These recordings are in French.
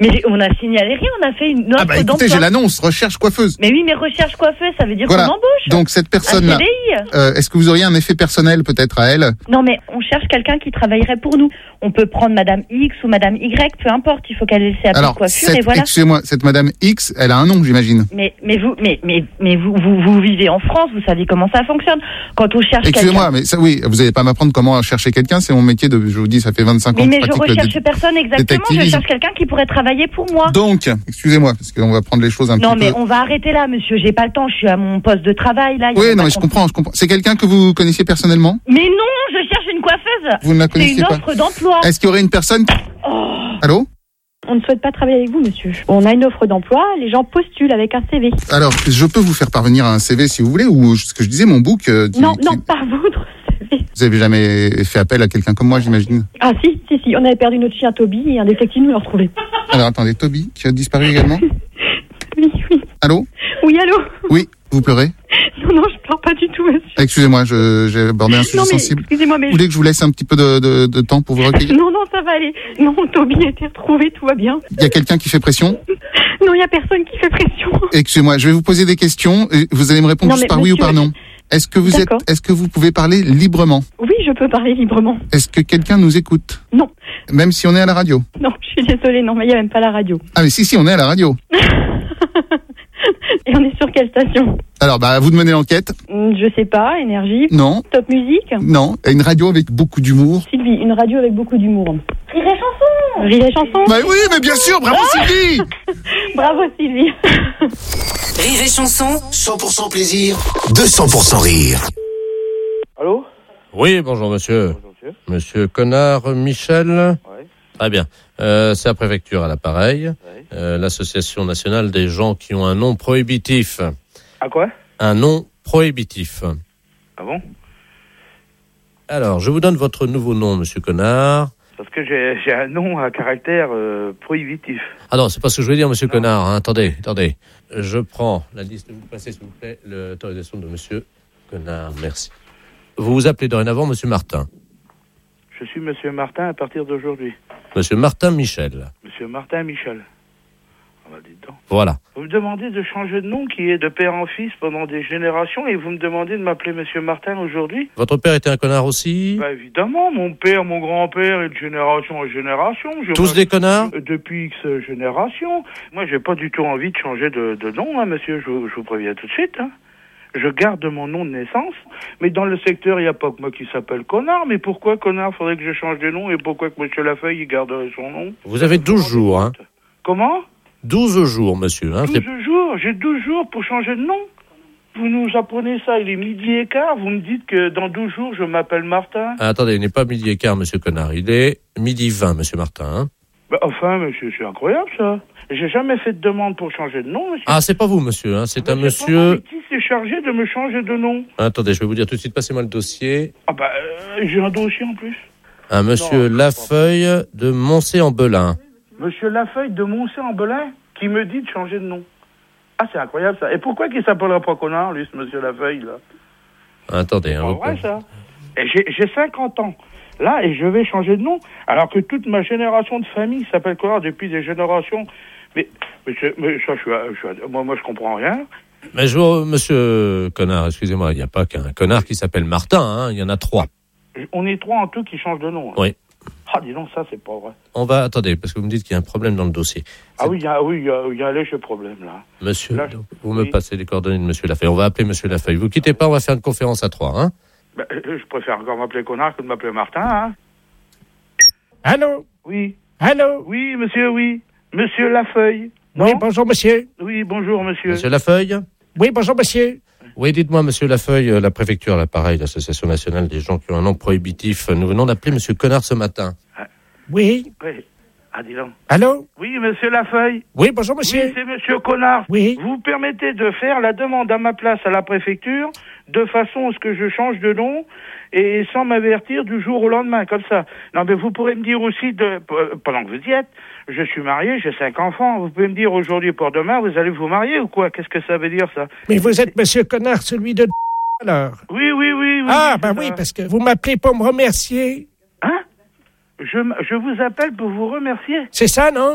Mais on a signalé rien, on a fait une offre écoutez, d'emploi. j'ai l'annonce, recherche coiffeuse. Mais oui, mais recherche coiffeuse, ça veut dire Voilà. qu'on embauche. Donc cette personne-là, est-ce que vous auriez un effet personnel peut-être à elle? Non, mais on cherche quelqu'un qui travaillerait pour nous. On peut prendre Madame X ou Madame Y, peu importe, il faut qu'elle ait ses appels de coiffure et voilà. Excusez-moi, cette Madame X, elle a un nom, j'imagine. Mais vous vivez en France, vous savez comment ça fonctionne. Quand on cherche Excusez-moi, quelqu'un... mais ça, oui, vous n'allez pas m'apprendre comment chercher quelqu'un, c'est mon métier je vous dis, ça fait 25 ans que Mais je je pratique recherche personne exactement, je cherche quelqu'un qui pourrait travailler pour moi. Donc, excusez-moi, parce qu'on va prendre les choses un petit peu... Non, mais on va arrêter là, monsieur, j'ai pas le temps, je suis à mon poste de travail, là. Oui, non, mais je comprends. C'est quelqu'un que vous connaissiez personnellement? Mais non, je cherche une coiffeuse. Vous ne la connaissez pas? C'est une offre d'emploi. Est-ce qu'il y aurait une personne... Allô? On ne souhaite pas travailler avec vous, monsieur. On a une offre d'emploi, les gens postulent avec un CV. Alors, je peux vous faire parvenir un CV si vous voulez, ou ce que je disais, mon book... Non, pas votre CV. Vous avez jamais fait appel à quelqu'un comme moi, j'imagine? Ah si. On avait perdu notre chien Toby et un détective nous l'a retrouvé. Alors, attendez, Toby, qui a disparu également? Oui. Allô? Oui, allô? Oui, vous pleurez? Non, je pleure pas du tout, monsieur. Excusez-moi, j'ai abordé un sujet sensible. Excusez-moi, mais... Vous voulez que je vous laisse un petit peu de temps pour vous recueillir? Non, ça va aller. Non, Toby a été retrouvé, tout va bien. Il y a quelqu'un qui fait pression? Non, il y a personne qui fait pression. Excusez-moi, je vais vous poser des questions et vous allez me répondre juste par oui ou par non. Est-ce que vous pouvez parler librement? Oui, je peux parler librement. Est-ce que quelqu'un nous écoute? Non. Même si on est à la radio? Non, je suis désolée, non, mais il n'y a même pas la radio. Ah mais si, on est à la radio. Et on est sur quelle station? Alors, vous de mener l'enquête. Je sais pas, Énergie. Non. Top Musique. Non, une radio avec beaucoup d'humour. Sylvie, une radio avec beaucoup d'humour. Rire et chanson. Rire et chanson. Bah oui, mais bien sûr, bravo Sylvie. Bravo Sylvie. Rire et chanson. 100% plaisir, 200% rire. Allô? Oui, bonjour monsieur. Bonjour monsieur. Monsieur Connard Michel. Oui. Très bien. C'est la préfecture à l'appareil. Oui. L'Association nationale des gens qui ont un nom prohibitif. À quoi? Un nom prohibitif. Ah bon? Alors, je vous donne votre nouveau nom, monsieur Connard. Parce que j'ai un nom à caractère prohibitif. Ah non, c'est pas ce que je veux dire, monsieur Connard. Hein. Attendez. Je prends la liste. Vous passez, s'il vous plaît, l'autorisation de monsieur Connard. Merci. Vous vous appelez dorénavant monsieur Martin. Je suis monsieur Martin à partir d'aujourd'hui. Monsieur Martin Michel. Monsieur Martin Michel. On va dire donc. Voilà. Vous me demandez de changer de nom qui est de père en fils pendant des générations et vous me demandez de m'appeler monsieur Martin aujourd'hui? Votre père était un connard aussi? Bah évidemment, mon père, mon grand-père et de génération en génération. Tous des connards? Depuis X générations. Moi, j'ai pas du tout envie de changer de nom, hein, monsieur, je vous préviens tout de suite. Hein. Je garde mon nom de naissance, mais dans le secteur, il n'y a pas que moi qui s'appelle Connard. Mais pourquoi Connard? Faudrait que je change de nom, et pourquoi que monsieur Lafeuille, il garderait son nom? Vous avez 12 jours, hein? Comment? 12 jours, monsieur. Hein, 12 jours? J'ai 12 jours pour changer de nom? Vous nous apprenez ça, il est 12h15, vous me dites que dans 12 jours, je m'appelle Martin? Ah, attendez, il n'est pas 12h15, monsieur Connard. Il est 12h20, monsieur Martin. Hein. Bah, enfin, monsieur, c'est incroyable, ça. J'ai jamais fait de demande pour changer de nom, monsieur. Ah, c'est pas vous, monsieur. Hein. C'est un Pas monsieur... moi, qui s'est chargé de me changer de nom? Attendez, je vais vous dire tout de suite. Passez-moi le dossier. Ah bah, j'ai un dossier en plus. Un monsieur Lafeuille de Moncé-en-Belin. Monsieur Lafeuille de Moncé-en-Belin qui me dit de changer de nom. Ah, c'est incroyable, ça. Et pourquoi qu'il s'appellera pas Connard, lui, ce monsieur Lafeuille, là? Attendez. C'est vrai, ça. Et j'ai 50 ans. Là, et je vais changer de nom, alors que toute ma génération de famille s'appelle Connard depuis des générations. Mais ça, moi, je comprends rien. Mais monsieur Connard, excusez-moi, il n'y a pas qu'un connard qui s'appelle Martin, hein, il y en a 3. On est 3 en tout qui changent de nom. Hein. Oui. Ah, dis donc, ça, c'est pas vrai. Attendez, parce que vous me dites qu'il y a un problème dans le dossier. Ah oui, il y a un léger problème, là. Monsieur, là, vous me passez les coordonnées de monsieur Lafeuille. On va appeler monsieur Lafeuille. Vous quittez pas, on va faire une conférence à 3, hein. Ben, je préfère encore m'appeler Connard que de m'appeler Martin, hein. Allô? Oui. Allô? Oui, monsieur, oui. Monsieur Lafeuille. Non? Oui, bonjour, monsieur. Oui, bonjour, monsieur. Monsieur Lafeuille? Oui, bonjour, monsieur. Oui, dites-moi, monsieur Lafeuille, la préfecture, l'appareil, l'Association nationale des gens qui ont un nom prohibitif. Nous venons d'appeler monsieur Connard ce matin. Oui. Oui. Ah, dis donc. Allô? Oui, monsieur Lafeuille. Oui, bonjour, monsieur. Oui, c'est monsieur Connard. Oui. Vous permettez de faire la demande à ma place à la préfecture de façon à ce que je change de nom et sans m'avertir du jour au lendemain, comme ça. Non, mais vous pourrez me dire aussi, pendant que vous y êtes, je suis marié, j'ai 5 enfants. Vous pouvez me dire aujourd'hui pour demain, vous allez vous marier ou quoi? Qu'est-ce que ça veut dire, ça? Mais vous êtes monsieur Connard, celui de alors. Oui. Ah, ben oui, parce que vous m'appelez pour me remercier. Hein? Je vous appelle pour vous remercier. C'est ça, non?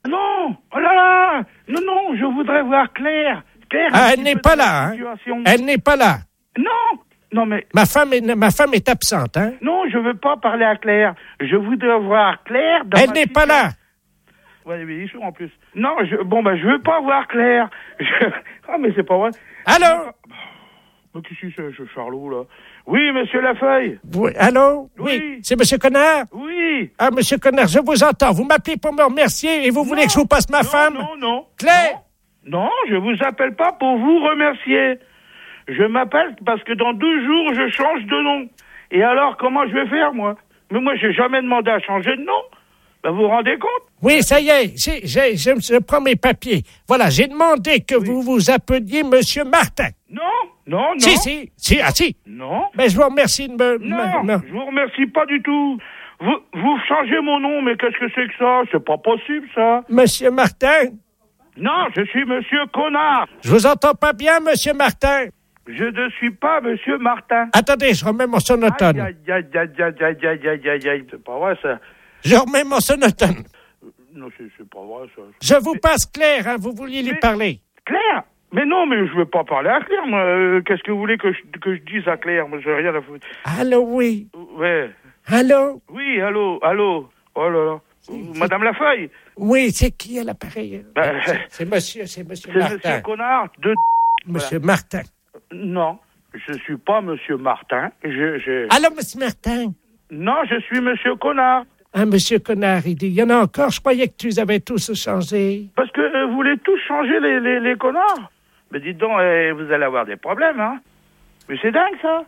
Non, oh là là, non, je voudrais voir Claire. Claire, elle n'est pas là, hein. Elle n'est pas là. Non, mais... Ma femme est absente, hein. Non, je veux pas parler à Claire. Je voudrais voir Claire dans Elle n'est pas là. Ouais, mais il est chaud en plus. Non, je veux pas voir Claire. Ah, mais c'est pas vrai. Allô? Qu'est-ce que c'est, Charlot, là? Oui, monsieur Lafeuille. Oui, allô? Oui. C'est monsieur Connard? Oui. Ah, monsieur Connard, je vous entends. Vous m'appelez pour me remercier et vous voulez que je vous passe ma femme? Non. Claire? Non, je vous appelle pas pour vous remercier. Je m'appelle parce que dans 2 jours, je change de nom. Et alors, comment je vais faire, moi? Mais moi, j'ai jamais demandé à changer de nom. Ben, vous vous rendez compte? Oui, ça y est, je prends mes papiers. Voilà, j'ai demandé que vous vous appeliez monsieur Martin. Non. Si. Non. Mais je vous remercie de me... Non, je vous remercie pas du tout. Vous changez mon nom, mais qu'est-ce que c'est que ça? C'est pas possible, ça. Monsieur Martin? Non, je suis monsieur Connard. Je vous entends pas bien, monsieur Martin. Je ne suis pas monsieur Martin. Attendez, je remets mon sonotone. Aïe, c'est pas vrai, ça. Je remets mon sonotone. Non, c'est pas vrai, ça. Je vous passe Claire, hein, vous vouliez lui parler. Claire? Mais non, mais je veux pas parler à Claire, moi. Qu'est-ce que vous voulez que je dise à Claire? Moi, j'ai rien à foutre. Allô, oui. Ouais. Allô? Oui, allô. Oh là là. Madame Lafeuille? Oui, c'est qui à l'appareil? C'est monsieur Martin. C'est monsieur Connard de... Monsieur Martin. Non, je suis pas monsieur Martin. Allô, monsieur Martin? Non, je suis monsieur Connard. Ah, monsieur Connard, il dit, il y en a encore, je croyais que tu les avais tous changés. Parce que vous voulez tous changer les connards? Mais dites donc, vous allez avoir des problèmes, hein? Mais c'est dingue, ça.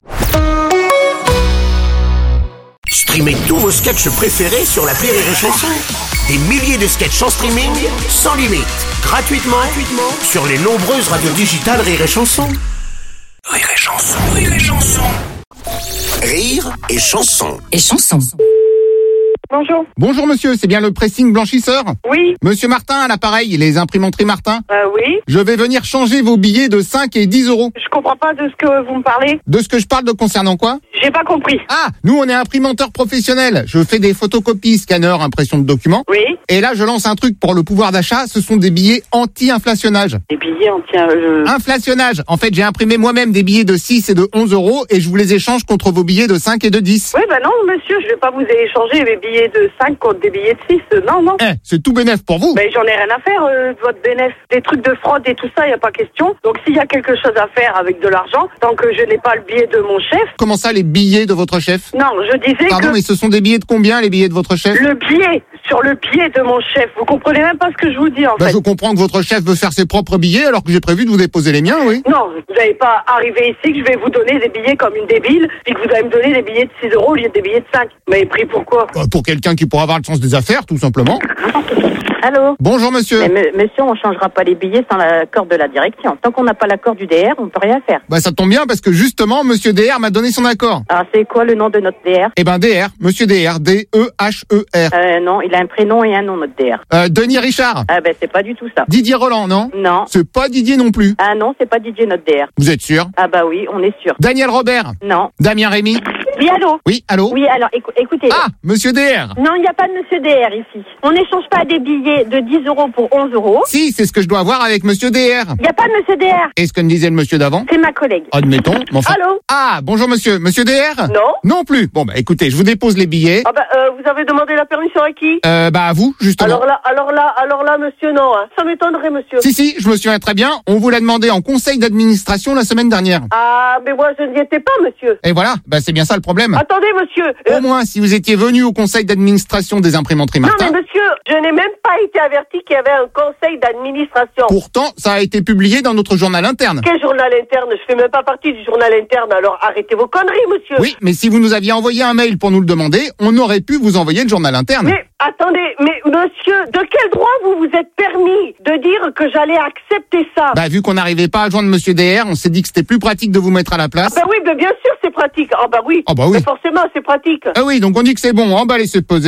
Streamez tous vos sketchs préférés sur l'appli Rire et Chanson. Des milliers de sketchs en streaming, sans limite, gratuitement sur les nombreuses radios digitales Rire et Chanson. Rire et Chanson. Rire et Chanson. Bonjour monsieur, c'est bien le pressing blanchisseur? Oui. Monsieur Martin à l'appareil, les imprimanteries Martin? Oui. Je vais venir changer vos billets de 5 et 10 euros. Je comprends pas de ce que vous me parlez. De ce que je parle concernant quoi? J'ai pas compris. Ah, nous on est imprimanteur professionnel. Je fais des photocopies, scanners, impression de documents. Oui. Et là je lance un truc pour le pouvoir d'achat, ce sont des billets anti-inflationnage. Des billets Inflationnage. En fait, j'ai imprimé moi-même des billets de 6 et de 11 euros et je vous les échange contre vos billets de 5 et de 10. Oui, non, monsieur, je vais pas vous échanger mes billets de 5 contre des billets de 6. Non. C'est tout bénef pour vous. Mais j'en ai rien à faire de votre bénéf. Des trucs de fraude et tout ça, y a pas question. Donc s'il y a quelque chose à faire avec de l'argent, tant que je n'ai pas le billet de mon chef... Comment ça, les billets de votre chef? Non, je disais Pardon, mais ce sont des billets de combien, les billets de votre chef? Le billet, sur le billet de mon chef. Vous comprenez même pas ce que je vous dis, en fait. Je comprends que votre chef veut faire ses propres billets alors que j'ai prévu de vous déposer les miens, oui. Non, vous n'allez pas arriver ici que je vais vous donner des billets comme une débile et que vous allez me donner des billets de 6 euros au lieu des billets de 5. Mais pris pourquoi? Pour quelqu'un qui pourra avoir le sens des affaires, tout simplement. Allô? Bonjour monsieur. Mais monsieur, on changera pas les billets sans l'accord de la direction. Tant qu'on n'a pas l'accord du DR, on peut rien faire. Bah ça tombe bien parce que justement, monsieur DR m'a donné son accord. Alors c'est quoi le nom de notre DR? Eh ben DR, monsieur DR, D-E-H-E-R. Non, il a un prénom et un nom, notre DR. Denis Richard. Ah ben c'est pas du tout ça. Didier Roland, non? Non. C'est pas Didier non plus. Ah non, c'est pas Didier notre DR. Vous êtes sûr? Ah bah oui, on est sûr. Daniel Robert. Non. Damien Rémy. Oui, allô? Oui, allô? Oui, alors écoutez. Ah, monsieur DR. Non, il n'y a pas de monsieur DR ici. On n'échange pas des billets de 10 euros pour 11 euros. Si, c'est ce que je dois avoir avec monsieur DR. Il n'y a pas de monsieur DR. Et ce que me disait le monsieur d'avant? C'est ma collègue. Admettons. Mais enfin... Allô? Ah, bonjour monsieur. Monsieur DR? Non. Non plus. Bon, bah écoutez, je vous dépose les billets. Ah vous avez demandé la permission à qui? Bah à vous, justement. Alors là, monsieur, non. Hein. Ça m'étonnerait, monsieur. Si, je me souviens très bien. On vous l'a demandé en conseil d'administration la semaine dernière. Ah, mais moi, je n'y étais pas, monsieur. Et voilà, bah c'est bien ça le problème. Attendez, monsieur. Au moins, si vous étiez venu au conseil d'administration des imprimanteries Martin... Non, mais monsieur, je n'ai même pas été averti qu'il y avait un conseil d'administration. Pourtant, ça a été publié dans notre journal interne. Quel journal interne? Je fais même pas partie du journal interne, alors arrêtez vos conneries, monsieur. Oui, mais si vous nous aviez envoyé un mail pour nous le demander, on aurait pu vous envoyer le journal interne. Mais attendez, mais monsieur, de quel droit vous vous êtes permis de dire que j'allais accepter ça? Bah vu qu'on n'arrivait pas à joindre monsieur DR, on s'est dit que c'était plus pratique de vous mettre à la place. Ah bah oui, mais bien sûr c'est pratique. Ah bah oui. Ah bah oui. Mais forcément c'est pratique. Ah oui, donc on dit que c'est bon, emballez, se poser. Non,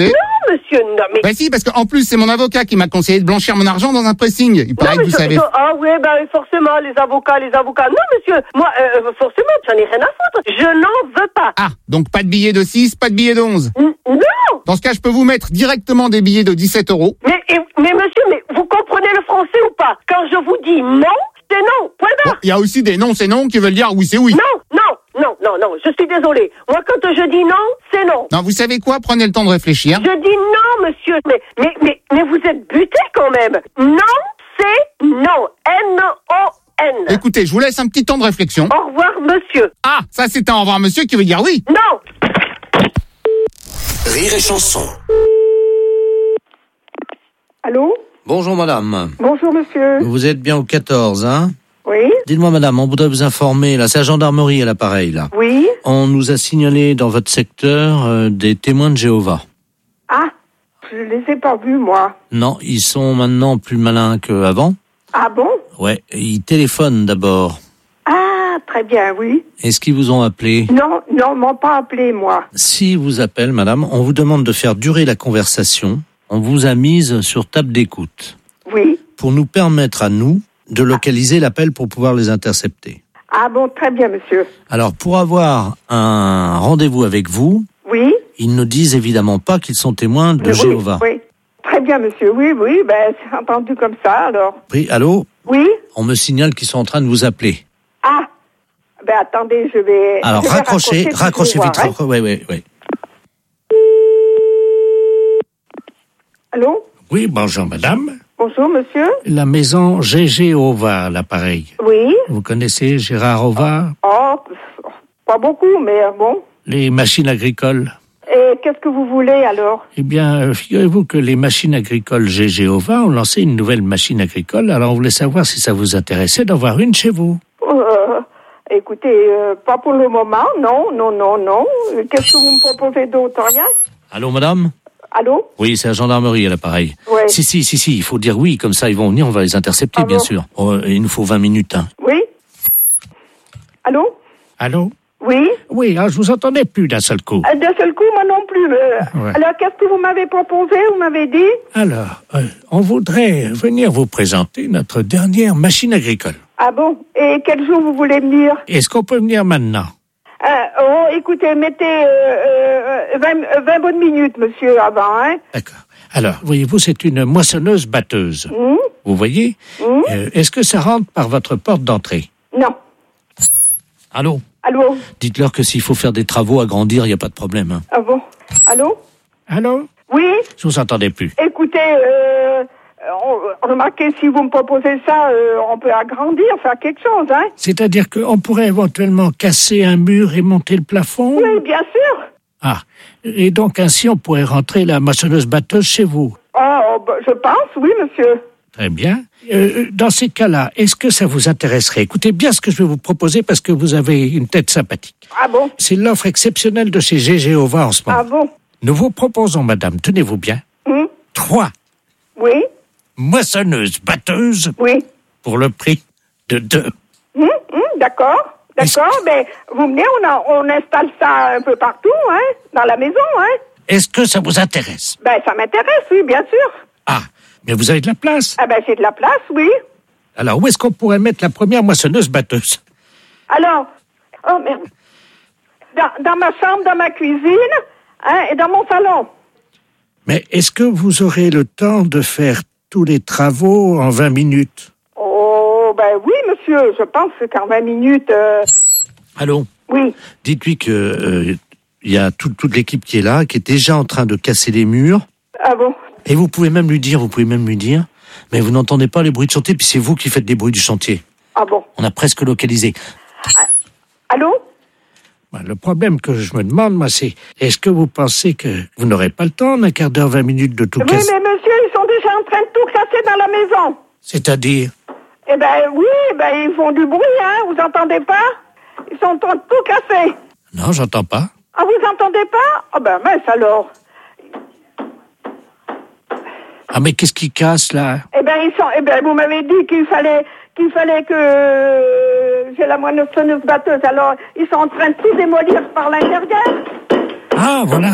monsieur, non, mais... Bah si, parce qu'en plus, c'est mon avocat qui m'a conseillé de blanchir mon argent dans un pressing. Il paraît que vous savez. Ah oui, ben forcément, les avocats. Non, monsieur, moi, forcément, j'en ai rien à foutre. Je n'en veux pas. Ah, donc pas de billets de 6, pas de billets de 11. Non. Dans ce cas, je peux vous mettre directement des billets de 17 €. Mais monsieur, mais vous comprenez le français ou pas? Quand je vous dis non, c'est non. Point barre. Il y a aussi des non, c'est non qui veulent dire oui, c'est oui. Non, je suis désolée. Moi, quand je dis non, c'est non. Non, vous savez quoi? Prenez le temps de réfléchir. Je dis non, monsieur. Mais vous êtes buté quand même. Non, c'est non. N-O-N. Écoutez, je vous laisse un petit temps de réflexion. Au revoir, monsieur. Ah, ça c'est un au revoir, monsieur qui veut dire oui. Non. Rire et chanson. Allô? Bonjour madame. Bonjour, monsieur. Vous êtes bien au 14, hein? Oui. Dites-moi madame, on voudrait vous informer, là, c'est la gendarmerie à l'appareil, là. Oui. On nous a signalé dans votre secteur des témoins de Jéhovah. Ah, je les ai pas vus, moi. Non, ils sont maintenant plus malins qu'avant. Ah bon? Ouais, ils téléphonent d'abord. Ah, très bien, oui. Est-ce qu'ils vous ont appelé? Non, ils m'ont pas appelé, moi. S'ils vous appellent, madame, on vous demande de faire durer la conversation. On vous a mise sur table d'écoute. Oui. Pour nous permettre à nous de localiser l'appel pour pouvoir les intercepter. Ah bon, très bien, monsieur. Alors, pour avoir un rendez-vous avec vous, Oui. ils ne disent évidemment pas qu'ils sont témoins de Jéhovah. Oui. Très bien, monsieur. Oui, ben, c'est entendu comme ça, alors. Oui, allô? Oui. On me signale qu'ils sont en train de vous appeler. Ah. Ben, attendez, je vais... Alors, je vais raccrochez vite. Hein. Oui. Allô? Oui, bonjour madame. Bonjour, monsieur. La maison GG Ova, l'appareil. Oui. Vous connaissez Gérard Ova? Oh, pas beaucoup, mais bon. Les machines agricoles. Et qu'est-ce que vous voulez, alors? Eh bien, figurez-vous que les machines agricoles GG Ova ont lancé une nouvelle machine agricole, alors on voulait savoir si ça vous intéressait d'en voir une chez vous. Écoutez, pas pour le moment, non. Qu'est-ce que vous me proposez d'autre, rien? Allô, madame? Allô? Oui, c'est la gendarmerie à l'appareil. Ouais. Si, il faut dire oui, comme ça ils vont venir, on va les intercepter, bien sûr. Oh, il nous faut 20 minutes. Hein. Oui? Allô? Allô? Oui? Oui, je vous entendais plus d'un seul coup. D'un seul coup, moi non plus. Ouais. Alors, qu'est-ce que vous m'avez proposé? Vous m'avez dit? Alors, on voudrait venir vous présenter notre dernière machine agricole. Ah bon? Et quel jour vous voulez venir? Est-ce qu'on peut venir maintenant? Écoutez, mettez 20 bonnes minutes, monsieur, avant, hein? D'accord. Alors, voyez-vous, c'est une moissonneuse-batteuse. Vous voyez? Est-ce que ça rentre par votre porte d'entrée? Non. Allô? Allô? Dites-leur que s'il faut faire des travaux, agrandir, il n'y a pas de problème. Hein. Ah bon? Allô? Allô? Oui? Je vous entendais plus. Écoutez, remarquez, si vous me proposez ça, on peut agrandir, faire quelque chose, hein? C'est-à-dire qu'on pourrait éventuellement casser un mur et monter le plafond? Oui, bien sûr. Ah, et donc ainsi on pourrait rentrer la moissonneuse-batteuse chez vous? Je pense, oui, monsieur. Très bien. Dans ces cas-là, est-ce que ça vous intéresserait? Écoutez bien ce que je vais vous proposer parce que vous avez une tête sympathique. Ah bon? C'est l'offre exceptionnelle de chez GG Ova en ce moment. Ah bon? Nous vous proposons, madame, tenez-vous bien, 3 Oui? moissonneuses-batteuses pour le prix de 2. D'accord. Mais vous venez, on installe ça un peu partout, hein? Dans la maison, hein? Est-ce que ça vous intéresse? Ben, ça m'intéresse, oui, bien sûr. Ah, mais vous avez de la place. Ah ben, j'ai de la place, oui. Alors, où est-ce qu'on pourrait mettre la première moissonneuse-batteuse? Alors, oh merde. Dans ma chambre, dans ma cuisine, hein, et dans mon salon. Mais est-ce que vous aurez le temps de faire tous les travaux en 20 minutes? Oh, ben oui, monsieur, je pense qu'en 20 minutes... Allô? Oui. Dites-lui que il y a toute l'équipe qui est là, qui est déjà en train de casser les murs. Ah bon? Et vous pouvez même lui dire, mais vous n'entendez pas les bruits de chantier, puis c'est vous qui faites les bruits du chantier. Ah bon? On a presque localisé. Allô? Le problème que je me demande, moi, c'est est-ce que vous pensez que vous n'aurez pas le temps, en un quart d'heure, 20 minutes, de tout casser? Oui, mais monsieur, ils sont déjà en train de tout casser dans la maison. C'est-à-dire? Eh ben oui, ils font du bruit, hein, vous entendez pas? Ils sont en train de tout casser. Non, j'entends pas. Ah, vous entendez pas? Ah ben mince alors. Ah, mais qu'est-ce qui casse, là? Vous m'avez dit qu'il fallait que j'ai la moissonneuse batteuse. Alors, ils sont en train de tout démolir par l'intérieur. Ah, voilà.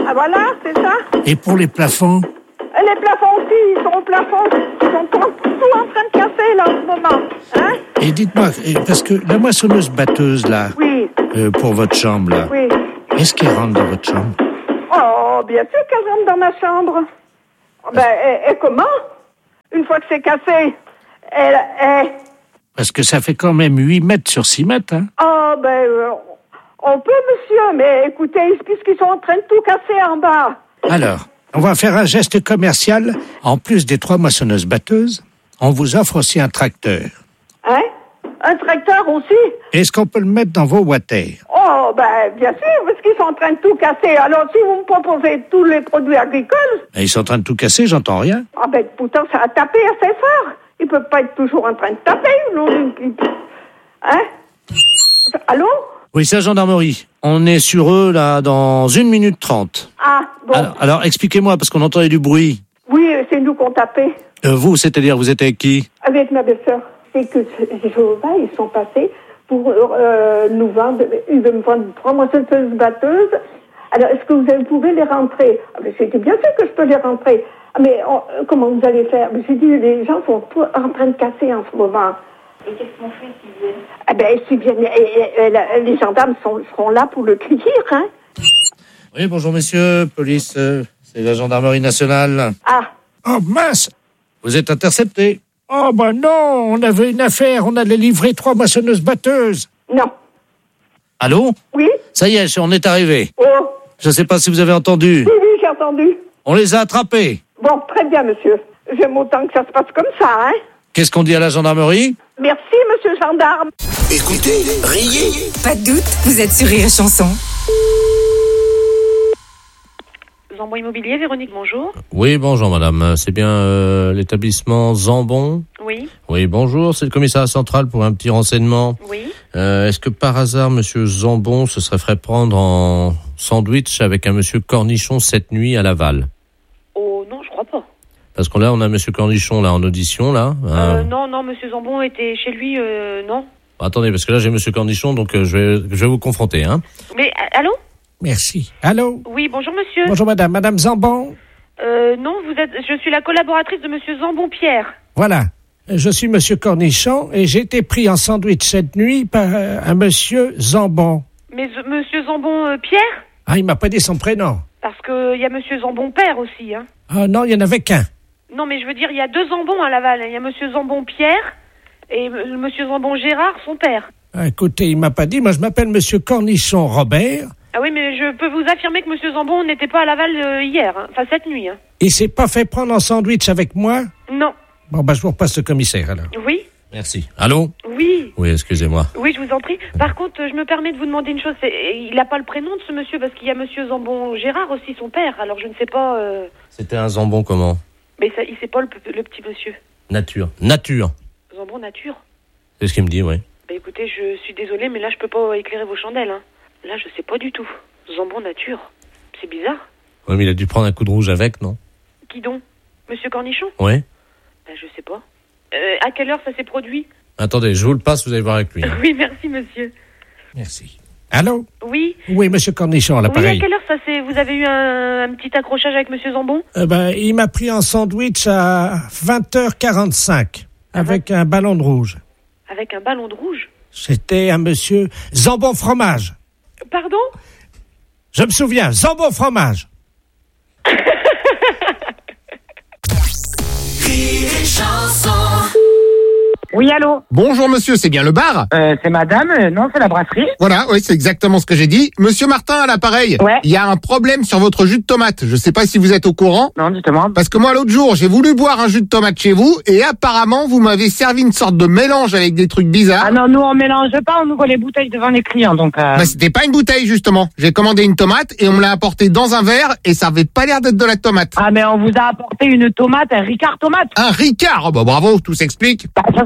Ah voilà, c'est ça. Et pour les plafonds? Les plafonds aussi, ils sont au plafond. Ils sont tout en train de casser, là, en ce moment. Hein? Et dites-moi, parce que la moissonneuse-batteuse, là, oui. Pour votre chambre, là, oui. Est-ce qu'elle rentre dans votre chambre? Oh, bien sûr qu'elle rentre dans ma chambre. Ben, et comment? Une fois que c'est cassé, elle... Parce que ça fait quand même 8 mètres sur 6 mètres, hein? Oh, ben, on peut, monsieur, mais écoutez, puisqu'ils sont en train de tout casser en bas. Alors, on va faire un geste commercial. En plus des 3 moissonneuses-batteuses, on vous offre aussi un tracteur. Hein? Un tracteur aussi? Est-ce qu'on peut le mettre dans vos water? Oh, ben, bien sûr, parce qu'ils sont en train de tout casser. Alors, si vous me proposez tous les produits agricoles... Et ils sont en train de tout casser, j'entends rien. Ah, ben, pourtant, ça a tapé assez fort. Ils peuvent pas être toujours en train de taper, non? Hein? Allô? Oui, c'est la gendarmerie. On est sur eux, là, dans 1 minute 30. Ah, bon. Alors expliquez-moi, parce qu'on entendait du bruit. Oui, c'est nous qu'on tapait. Vous, c'est-à-dire, vous êtes avec qui? Avec ma belle-sœur. C'est que Jéhovah, ils sont passés pour nous vendre. Ils veulent me vendre 3 moissonneuses batteuses. Alors, est-ce que vous pouvez les rentrer? Ah, ben, j'ai dit, bien sûr que je peux les rentrer. Ah, mais comment vous allez faire? J'ai dit, les gens sont tous en train de casser en ce moment. Et qu'est-ce qu'on fait s'ils viennent? Ah ben, s'ils viennent, les gendarmes seront là pour le cueillir, hein? Oui, bonjour messieurs, police, c'est la gendarmerie nationale. Ah. Oh mince! Vous êtes intercepté. Oh ben non, on avait une affaire, on allait livrer 3 moissonneuses batteuses. Non. Allô? Oui? Ça y est, on est arrivé. Oh. Je ne sais pas si vous avez entendu. Oui, oui, j'ai entendu. On les a attrapés. Bon, très bien, monsieur. J'aime autant que ça se passe comme ça, hein? Qu'est-ce qu'on dit à la gendarmerie? Merci, monsieur gendarme. Écoutez, riez. Pas de doute, vous êtes sur Rire et Chanson. Zambon Immobilier, Véronique, bonjour. Oui, bonjour madame. C'est bien l'établissement Zambon? Oui. Oui, bonjour. C'est le commissariat central pour un petit renseignement. Oui. Est-ce que par hasard, monsieur Zambon se serait fait prendre en sandwich avec un monsieur Cornichon cette nuit à Laval? Oh non, je crois pas. Parce que là, on a monsieur Cornichon là en audition, là. Non, monsieur Zambon était chez lui, non. Attendez, parce que là, j'ai monsieur Cornichon, donc je vais vous confronter, hein. Mais, allô? Merci. Allô? Oui, bonjour monsieur. Bonjour madame, madame Zambon? Non, je suis la collaboratrice de monsieur Zambon Pierre. Voilà. Je suis monsieur Cornichon et j'ai été pris en sandwich cette nuit par un monsieur Zambon. Mais monsieur Zambon Pierre? Ah, il m'a pas dit son prénom. Parce que y a monsieur Zambon Père aussi, hein. Ah non, il y en avait qu'un. Non, mais je veux dire, il y a 2 Zambons à Laval. Il y a monsieur Zambon Pierre et monsieur Zambon Gérard, son père. Ah, écoutez, il m'a pas dit. Moi, je m'appelle monsieur Cornichon Robert. Ah oui, mais je peux vous affirmer que monsieur Zambon n'était pas à Laval hier, hein. Enfin cette nuit, hein. Il s'est pas fait prendre en sandwich avec moi? Non. Bon, je vous repasse le commissaire, alors. Oui. Merci. Allô? Oui. Oui, excusez-moi. Oui, je vous en prie. Par contre, je me permets de vous demander une chose. Il n'a pas le prénom de ce monsieur parce qu'il y a monsieur Zambon Gérard aussi, son père. Alors je ne sais pas... C'était un Zambon comment? Mais ça, il sait pas le petit monsieur. Nature. Zambon Nature. C'est ce qu'il me dit, oui. Bah écoutez, je suis désolée, mais là je peux pas éclairer vos chandelles, hein. Là, je sais pas du tout. Zambon Nature. C'est bizarre. Oui, mais il a dû prendre un coup de rouge avec, non? Qui donc? Monsieur Cornichon? Oui. Bah je sais pas. À quelle heure ça s'est produit? Attendez, je vous le passe, vous allez voir avec lui. Oui, merci monsieur. Merci. Allô? Oui. Oui, monsieur Cornichon, à l'appareil. Oui, à quelle heure ça s'est... Vous avez eu un petit accrochage avec monsieur Zambon? Il m'a pris en sandwich à 20h45 avec un ballon de rouge. Avec un ballon de rouge? C'était un monsieur Zambon Fromage. Pardon? Je me souviens, Zambon Fromage. Oui, allô? Bonjour monsieur, c'est bien le bar? C'est madame, non, c'est la brasserie. Voilà, oui, c'est exactement ce que j'ai dit. Monsieur Martin à l'appareil. Ouais. Il y a un problème sur votre jus de tomate. Je sais pas si vous êtes au courant. Non, justement. Parce que moi, l'autre jour, j'ai voulu boire un jus de tomate chez vous et apparemment, vous m'avez servi une sorte de mélange avec des trucs bizarres. Ah non, nous, on mélange pas, on ouvre les bouteilles devant les clients, donc... Bah, c'était pas une bouteille, justement. J'ai commandé une tomate et on me l'a apportée dans un verre et ça avait pas l'air d'être de la tomate. Ah, mais on vous a apporté une tomate, un Ricard tomate. Un Ricard? Oh, bah, bravo, tout s'explique. Bah, ça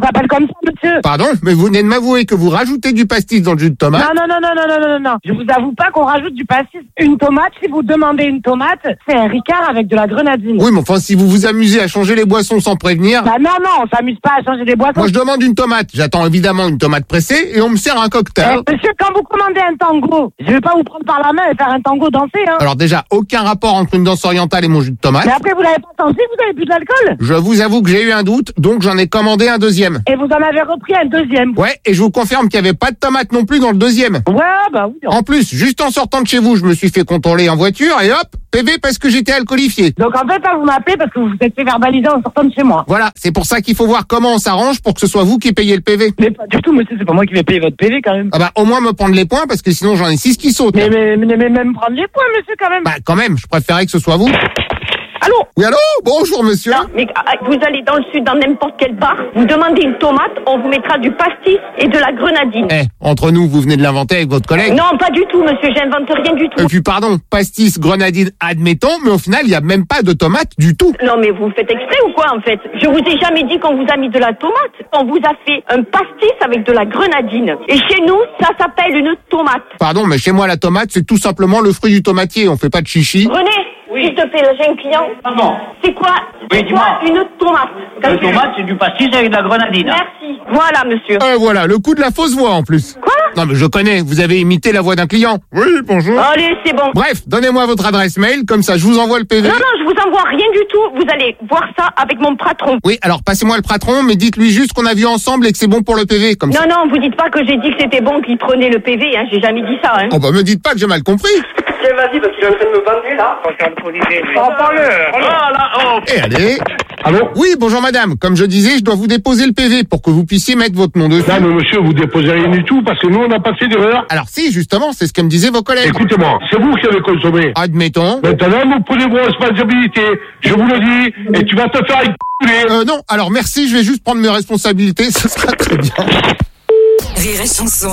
s'appelle comme ça, monsieur. Pardon, mais vous venez de m'avouer que vous rajoutez du pastis dans le jus de tomate. Non. Je vous avoue pas qu'on rajoute du pastis. Une tomate, si vous demandez une tomate, c'est un Ricard avec de la grenadine. Oui, mais enfin, si vous vous amusez à changer les boissons sans prévenir... Bah non, on s'amuse pas à changer les boissons. Moi, je demande une tomate. J'attends évidemment une tomate pressée et on me sert un cocktail. Monsieur, quand vous commandez un tango, je vais pas vous prendre par la main et faire un tango danser, hein. Alors déjà, aucun rapport entre une danse orientale et mon jus de tomate. Mais après, vous l'avez pas senti, vous avez bu de l'alcool? Je vous avoue que j'ai eu un doute, donc j'en ai commandé un deuxième. Et vous en avez repris un deuxième. Ouais, et je vous confirme qu'il n'y avait pas de tomate non plus dans le deuxième. Ouais, bah oui. En plus, juste en sortant de chez vous, je me suis fait contrôler en voiture et hop, PV parce que j'étais alcoolifié. Donc en fait, là, vous m'appelez parce que vous vous êtes fait verbaliser en sortant de chez moi. Voilà, c'est pour ça qu'il faut voir comment on s'arrange pour que ce soit vous qui payez le PV. Mais pas du tout, monsieur, c'est pas moi qui vais payer votre PV quand même. Ah bah au moins me prendre les points parce que sinon j'en ai 6 qui sautent. Mais même prendre les points, monsieur, quand même. Bah quand même, je préférais que ce soit vous. Allô? Oui, allô? Bonjour, monsieur. Non, mais vous allez dans le sud, dans n'importe quel bar, vous demandez une tomate, on vous mettra du pastis et de la grenadine. Entre nous, vous venez de l'inventer avec votre collègue? Non, pas du tout, monsieur, j'invente rien du tout. Et puis, pardon, pastis, grenadine, admettons, mais au final, il n'y a même pas de tomate du tout. Non, mais vous faites exprès ou quoi, en fait? Je vous ai jamais dit qu'on vous a mis de la tomate. On vous a fait un pastis avec de la grenadine. Et chez nous, ça s'appelle une tomate. Pardon, mais chez moi, la tomate, c'est tout simplement le fruit du tomatier. On fait pas de chichi. René, s'il te plaît, j'ai un client. Pardon. C'est quoi? Oui, dis-moi. Une tomate. Une tomate, c'est du pastis avec de la grenadine. Merci. Voilà, monsieur. Voilà, le coup de la fausse voix en plus. Quoi? Non, mais je connais, vous avez imité la voix d'un client. Oui, bonjour. Allez, c'est bon. Bref, donnez-moi votre adresse mail, comme ça je vous envoie le PV. Non, je vous envoie rien du tout. Vous allez voir ça avec mon patron. Oui, alors passez-moi le patron, mais dites-lui juste qu'on a vu ensemble et que c'est bon pour le PV, comme ça. Non, vous dites pas que j'ai dit que c'était bon qu'il prenait le PV, hein. J'ai jamais dit ça, hein. Oh bah me dites pas que j'ai mal compris. Tiens, vas-y, parce qu'il est en train de me bander, là. Et allez. Allô? Oui, bonjour madame. Comme je disais, je dois vous déposer le PV pour que vous puissiez mettre votre nom dessus. Non, mais monsieur, vous déposez rien du tout, parce que nous, on n'a pas fait d'erreur. Alors si, justement, c'est ce que me disaient vos collègues. Écoutez-moi, c'est vous qui avez consommé. Admettons. Maintenant, vous prenez vos responsabilités. Je vous le dis, et tu vas te faire écouler. Non, alors merci, je vais juste prendre mes responsabilités, ce sera très bien. Rire et chanson.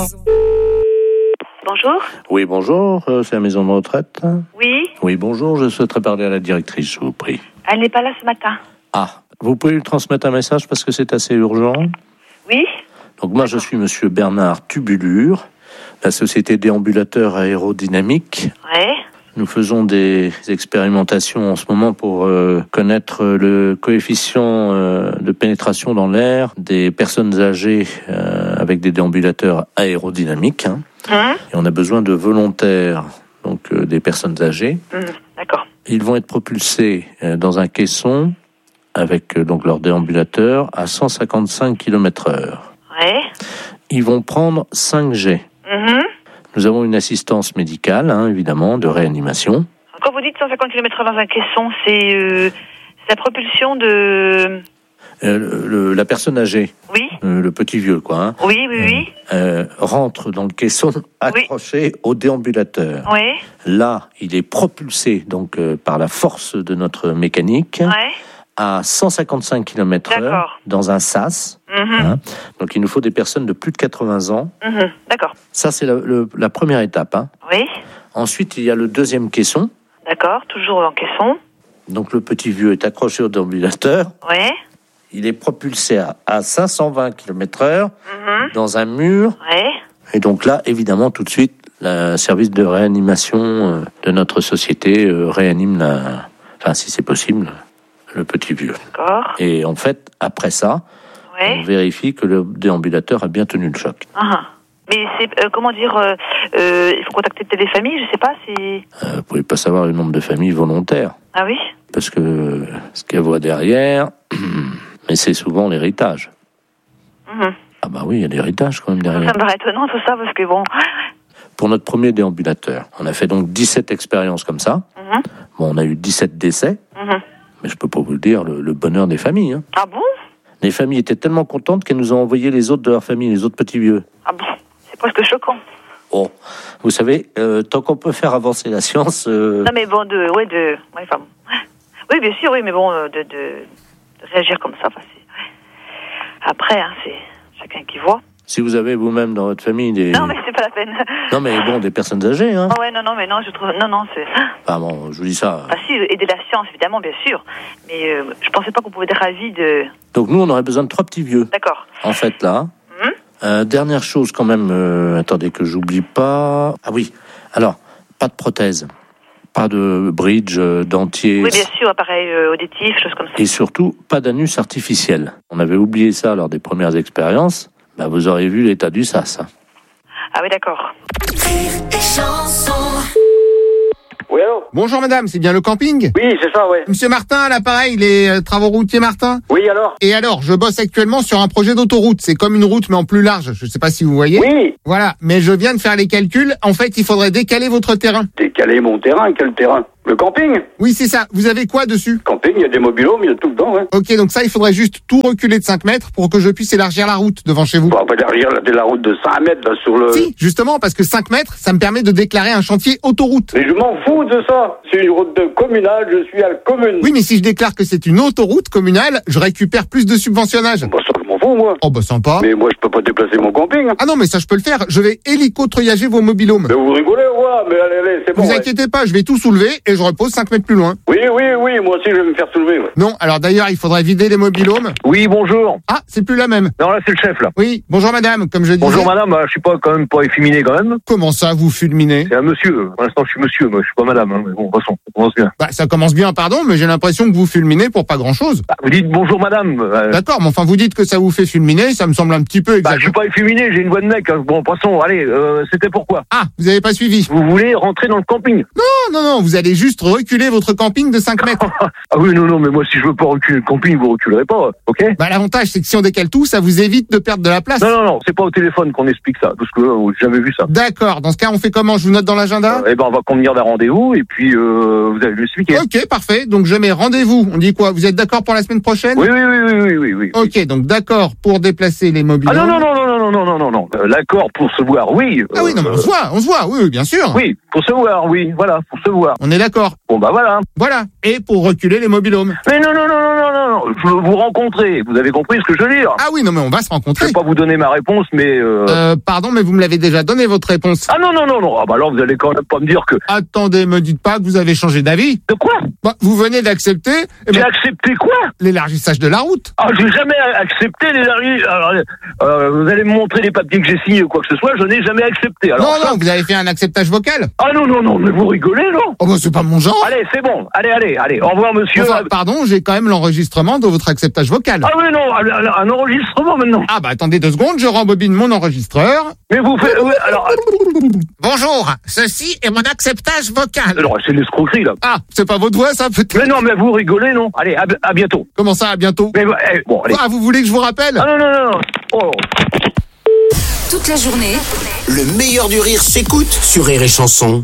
Bonjour. Oui, bonjour, c'est la maison de retraite. Oui. Oui, bonjour, je souhaiterais parler à la directrice, je vous prie. Elle n'est pas là ce matin. Ah, vous pouvez lui transmettre un message parce que c'est assez urgent. Oui. Donc moi, je suis monsieur Bernard Tubulure, la société déambulateur aérodynamique. Ouais. Nous faisons des expérimentations en ce moment pour connaître le coefficient de pénétration dans l'air des personnes âgées avec des déambulateurs aérodynamiques. Et on a besoin de volontaires, donc des personnes âgées. D'accord. Ils vont être propulsés dans un caisson avec donc leur déambulateur à 155 km/h. Ouais. Ils vont prendre 5 jets. Nous avons une assistance médicale, évidemment, de réanimation. Quand vous dites 150 km dans un caisson, c'est la propulsion de... La personne âgée, oui. Le petit vieux, quoi. Oui. Rentre dans le caisson accroché au déambulateur. Oui. Là, il est propulsé donc par la force de notre mécanique à 155 km/h dans un sas. Donc il nous faut des personnes de plus de 80 ans. D'accord. Ça, c'est la première étape. Oui. Ensuite, il y a le deuxième caisson. D'accord, toujours en caisson. Donc le petit vieux est accroché au déambulateur. Oui. Il est propulsé à 520 km/h dans un mur. Oui. Et donc là, évidemment, tout de suite, le service de réanimation de notre société réanime si c'est possible, le petit vieux. D'accord. Et en fait, après ça, on vérifie que le déambulateur a bien tenu le choc. Mais c'est, il faut contacter peut-être des familles, je sais pas si... Vous pouvez pas savoir le nombre de familles volontaires. Ah oui? Parce que ce qu'elle voit derrière, mais c'est souvent l'héritage. Ah bah oui, il y a l'héritage quand même derrière. Ça me paraît étonnant tout ça, parce que bon... Pour notre premier déambulateur, on a fait donc 17 expériences comme ça. Bon, on a eu 17 décès, mais je peux pas vous le dire, le bonheur des familles. Ah bon? Les familles étaient tellement contentes qu'elles nous ont envoyé les autres de leur famille, les autres petits vieux. Ah bon? C'est presque choquant. Oh, vous savez, tant qu'on peut faire avancer la science... Non mais bon, oui, bien sûr, oui, mais bon, de réagir comme ça, après, c'est chacun qui voit. Si vous avez vous-même dans votre famille des... Non, mais c'est pas la peine. Non, mais bon, des personnes âgées, hein. Oh ouais, non, mais non, je trouve... Non, c'est... Ah bon, je vous dis ça. Ah si, aider la science, évidemment, bien sûr. Mais je pensais pas qu'on pouvait être ravis de... Donc nous, on aurait besoin de 3 petits vieux. D'accord. En fait, là. Dernière chose, quand même, attendez que j'oublie pas. Ah oui, alors, pas de prothèse. Pas de bridge, dentier. Oui, bien sûr, appareil auditif, choses comme ça. Et surtout, pas d'anus artificiel. On avait oublié ça lors des premières expériences. Bah, vous aurez vu l'état du sas. Ah oui, d'accord. Oui, allô? Bonjour madame, c'est bien le camping? Oui, c'est ça, ouais. Monsieur Martin, à l'appareil, les travaux routiers Martin? Oui, alors? Et alors, je bosse actuellement sur un projet d'autoroute. C'est comme une route, mais en plus large. Je sais pas si vous voyez. Oui. Voilà, mais je viens de faire les calculs. En fait, il faudrait décaler votre terrain. Décaler mon terrain? Quel terrain? Le camping? Oui, c'est ça. Vous avez quoi dessus? Camping, il y a des mobilhomes, il y a tout dedans, ouais. Ok, donc ça, il faudrait juste tout reculer de 5 mètres pour que je puisse élargir la route devant chez vous. On va pas élargir la route de 5 mètres, là, sur le... Si, justement, parce que 5 mètres, ça me permet de déclarer un chantier autoroute. Mais je m'en fous de ça. C'est une route communale, je suis à la commune. Oui, mais si je déclare que c'est une autoroute communale, je récupère plus de subventionnage. Bah ça, je m'en fous, moi. Oh, bah sympa. Mais moi, je peux pas déplacer mon camping. Ah non, mais ça, je peux le faire. Je vais hélico-triager vos mobilhomes. Mais vous rigolez, ouais, mais allez, c'est bon. Vous inquiétez pas, je vais tout soulever et je repose 5 mètres plus loin. Oui, moi aussi, je vais me faire soulever, ouais. Non, alors d'ailleurs, il faudrait vider les mobilhomes. Oui, bonjour. Ah, c'est plus la même. Non, là, c'est le chef, là. Oui, bonjour madame, comme je disais. Bonjour madame, je suis pas quand même pas efféminé quand même. Comment ça, vous fulminez? C'est un monsieur. Pour l'instant, je suis monsieur, moi, je suis pas madame, hein. Mais bon, de toute façon, ça commence bien. Bah, ça commence bien, pardon, mais j'ai l'impression que vous fulminez pour pas grand chose. Bah, vous dites bonjour madame. D'accord, mais enfin, vous dites que ça vous fait fulminer, ça me semble un petit peu exact. Bah, je suis pas efféminé, j'ai une voix de mec. Hein. Bon, de toute façon, allez, c'était pourquoi? Ah, vous avez pas suivi. Vous voulez rentrer dans le camping? Non, vous allez juste reculer votre camping de 5 mètres. Ah oui, non, mais moi, si je veux pas reculer le camping, vous reculerez pas, ok? Bah, l'avantage, c'est que si on décale tout, ça vous évite de perdre de la place. Non, c'est pas au téléphone qu'on explique ça, parce que j'ai jamais vu ça. D'accord, dans ce cas, on fait comment? Je vous note dans l'agenda? Eh ben, on va convenir d'un rendez-vous, et puis, vous allez l'expliquer. Ok, parfait, donc je mets rendez-vous. On dit quoi? Vous êtes d'accord pour la semaine prochaine? Oui. Ok, donc d'accord pour déplacer les mobiles. Ah non. L'accord pour se voir, oui. Ah oui, non, mais on se voit, oui, bien sûr. Oui, pour se voir, oui, voilà, pour se voir. On est d'accord. Bon, bah voilà. Voilà, et pour reculer les mobilhomes. Mais non, je veux vous rencontrer, vous avez compris ce que je veux dire? Ah oui, non, mais on va se rencontrer. Je vais pas vous donner ma réponse, mais... Pardon, mais vous me l'avez déjà donné, votre réponse. Ah non, ah bah alors vous allez quand même pas me dire que... Attendez, me dites pas que vous avez changé d'avis. De quoi? Bah, vous venez d'accepter... J'ai accepté quoi? L'élargissage de la route. Ah, j'ai jamais accepté l'élargissage... vous allez me montrer les papiers que j'ai signés ou quoi que ce soit, je n'ai jamais accepté. Alors, non, vous avez fait un acceptage vocal. Ah non, mais vous rigolez, non? Oh bah c'est pas mon genre. Allez, c'est bon, allez, au revoir monsieur. Enfin, pardon, j'ai quand même l'enregistrement de votre acceptage vocal. Ah oui, non, un enregistrement maintenant. Ah bah attendez 2 secondes, je rembobine mon enregistreur. Mais vous faites... Ouais, alors... Bonjour, ceci est mon acceptage vocal. Alors, c'est l'escroquerie, là. Ah, c'est pas votre voix, ça, peut-être? Mais non, mais vous rigolez, non? Allez, à bientôt. Comment ça, à bientôt? Mais bon, allez. Ah, vous voulez que je vous rappelle? Ah non. Oh. Toute la journée, Le meilleur du rire s'écoute sur Rire et Chanson.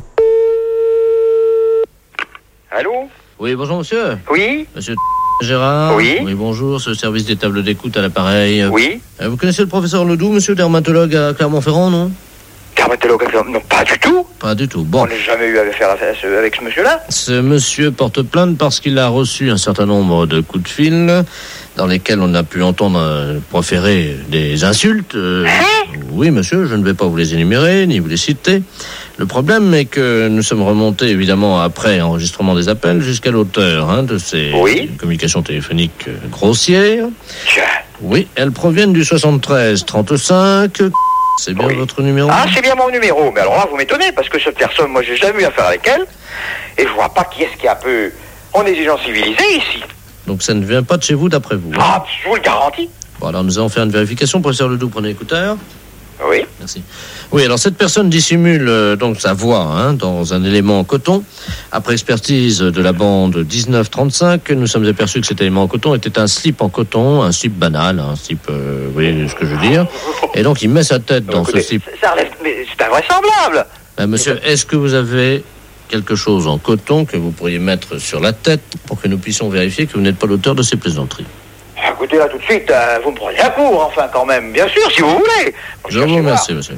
Allô? Oui, bonjour monsieur. Oui? Monsieur Gérard. Oui. Oui, bonjour, ce service des tables d'écoute à l'appareil. Oui. Vous connaissez le professeur Ledoux, monsieur dermatologue à Clermont-Ferrand, non? Dermatologue à Clermont? Non, pas du tout. Pas du tout, bon. On n'a jamais eu à faire affaire avec ce monsieur-là. Ce monsieur porte plainte parce qu'il a reçu un certain nombre de coups de fil dans lesquels on a pu entendre proférer des insultes. Oui, monsieur, je ne vais pas vous les énumérer, ni vous les citer. Le problème est que nous sommes remontés, évidemment, après enregistrement des appels, jusqu'à l'auteur de ces communications téléphoniques grossières. Oui, elles proviennent du 73-35. C'est bien votre numéro? Ah, c'est bien mon numéro. Mais alors là, vous m'étonnez, parce que cette personne, moi, j'ai jamais eu affaire avec elle. Et je vois pas qui est-ce qui est un peu... On est des gens civilisés, ici. Donc ça ne vient pas de chez vous, d'après vous? Ah, je vous le garantis. Bon, alors nous allons faire une vérification. Professeur Ledoux, prenez l'écouteur. Oui. Merci. Oui, alors cette personne dissimule donc sa voix dans un élément en coton. Après expertise de la bande 1935, nous sommes aperçus que cet élément en coton était un slip en coton, un slip banal, un slip, vous voyez ce que je veux dire. Et donc il met sa tête dans ce slip. Ça relève, mais c'est invraisemblable. Monsieur, est-ce que vous avez quelque chose en coton que vous pourriez mettre sur la tête pour que nous puissions vérifier que vous n'êtes pas l'auteur de ces plaisanteries? Écoutez, là, tout de suite, vous me prenez à court, enfin, quand même. Bien sûr, si vous voulez. Je vous remercie, monsieur.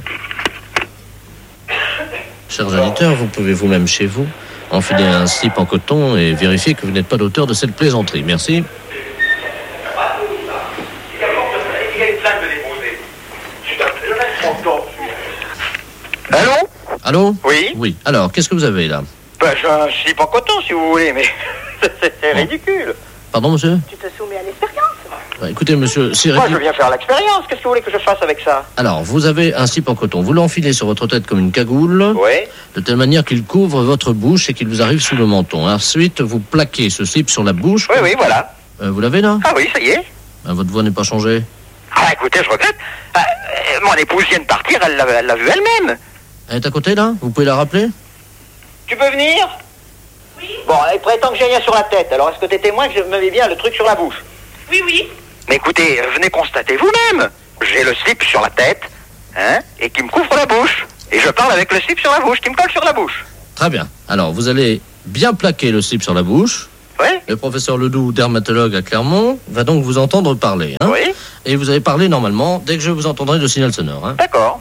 Chers auditeurs, vous pouvez vous-même chez vous enfiler un slip en coton et vérifier que vous n'êtes pas l'auteur de cette plaisanterie. Merci. Allô? Oui. Oui. Alors, qu'est-ce que vous avez là? Ben, j'ai un slip en coton, si vous voulez, mais c'est ridicule. Pardon, monsieur? Tu te soumets à l'expérience. Bah, écoutez, monsieur, c'est Moi, je viens faire l'expérience. Qu'est-ce que vous voulez que je fasse avec ça? Alors, vous avez un slip en coton. Vous l'enfilez sur votre tête comme une cagoule. Oui. De telle manière qu'il couvre votre bouche et qu'il vous arrive sous le menton. Ensuite, vous plaquez ce slip sur la bouche. Oui, voilà. Vous l'avez là? Ah oui, ça y est. Votre voix n'est pas changée. Ah, écoutez, je regrette. Mon épouse vient de partir, elle l'a vu elle-même. Elle est à côté là? Vous pouvez la rappeler? Tu peux venir? Oui. Bon, il prétend que j'ai rien sur la tête. Alors, est-ce que t'es témoin que je me mets bien le truc sur la bouche? Oui, oui. Mais écoutez, venez constater vous-même. J'ai le slip sur la tête, hein, et qui me couvre la bouche. Et je parle avec le slip sur la bouche, qui me colle sur la bouche. Très bien. Alors, vous allez bien plaquer le slip sur la bouche. Oui. Le professeur Ledoux, dermatologue à Clermont, va donc vous entendre parler. Hein. Oui. Et vous allez parler normalement dès que je vous entendrai le signal sonore. Hein. D'accord.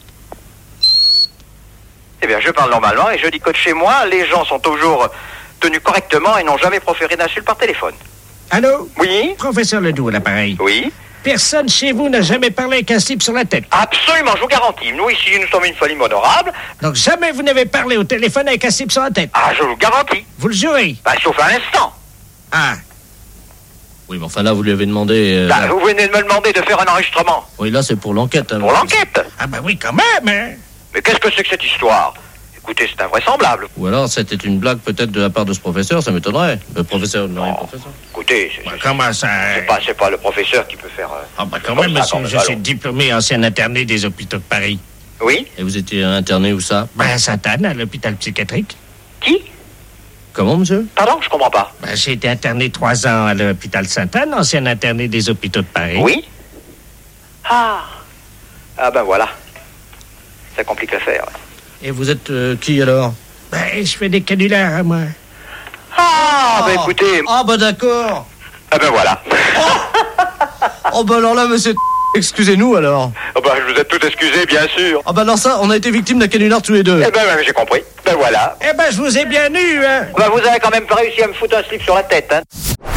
Eh bien, je parle normalement et je dis que de chez moi, les gens sont toujours tenus correctement et n'ont jamais proféré d'insultes par téléphone. Allô? Oui. Professeur Ledoux, à l'appareil. Oui. Personne chez vous n'a jamais parlé avec un slip sur la tête. Absolument, je vous garantis. Nous, ici, nous sommes une famille honorable. Donc jamais vous n'avez parlé au téléphone avec un slip sur la tête. Ah, je vous le garantis. Vous le jurez? Bah, sauf un instant. Ah. Oui, mais enfin là, vous lui avez demandé... Bah, vous venez de me demander de faire un enregistrement. Oui, là, c'est pour l'enquête. Hein, pour l'enquête? Ah bah oui, quand même, hein. Mais qu'est-ce que c'est que cette histoire? Écoutez, c'est invraisemblable. Ou alors, c'était une blague peut-être de la part de ce professeur, ça m'étonnerait. Le professeur, non, professeur. Écoutez, comment ça? C'est pas le professeur qui peut faire... Ah bah quand même, monsieur, je suis diplômé ancien interné des hôpitaux de Paris. Oui. Et vous étiez interné où ça? Ben, à Sainte-Anne, à l'hôpital psychiatrique. Qui? Comment, monsieur? Pardon, je comprends pas. Ben, j'ai été interné 3 ans à l'hôpital Sainte-Anne, ancien interné des hôpitaux de Paris. Oui. Ah ben voilà. Ça complique l'affaire. Et vous êtes qui alors? Ben, je fais des canulars, moi. Ah, ben écoutez... Ah, ben d'accord. Ah ben voilà. Oh, ben alors là, monsieur... Excusez-nous alors. Oh ben, je vous ai tout excusé, bien sûr. Ah ben alors ça, on a été victimes d'un canular tous les deux. Eh ben, j'ai compris. Ben voilà. Eh ben, je vous ai bien eu, hein. Ben, vous avez quand même pas réussi à me foutre un slip sur la tête, hein.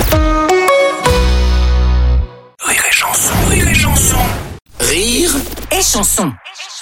Rire et chanson, rire et chanson. Rire et chanson.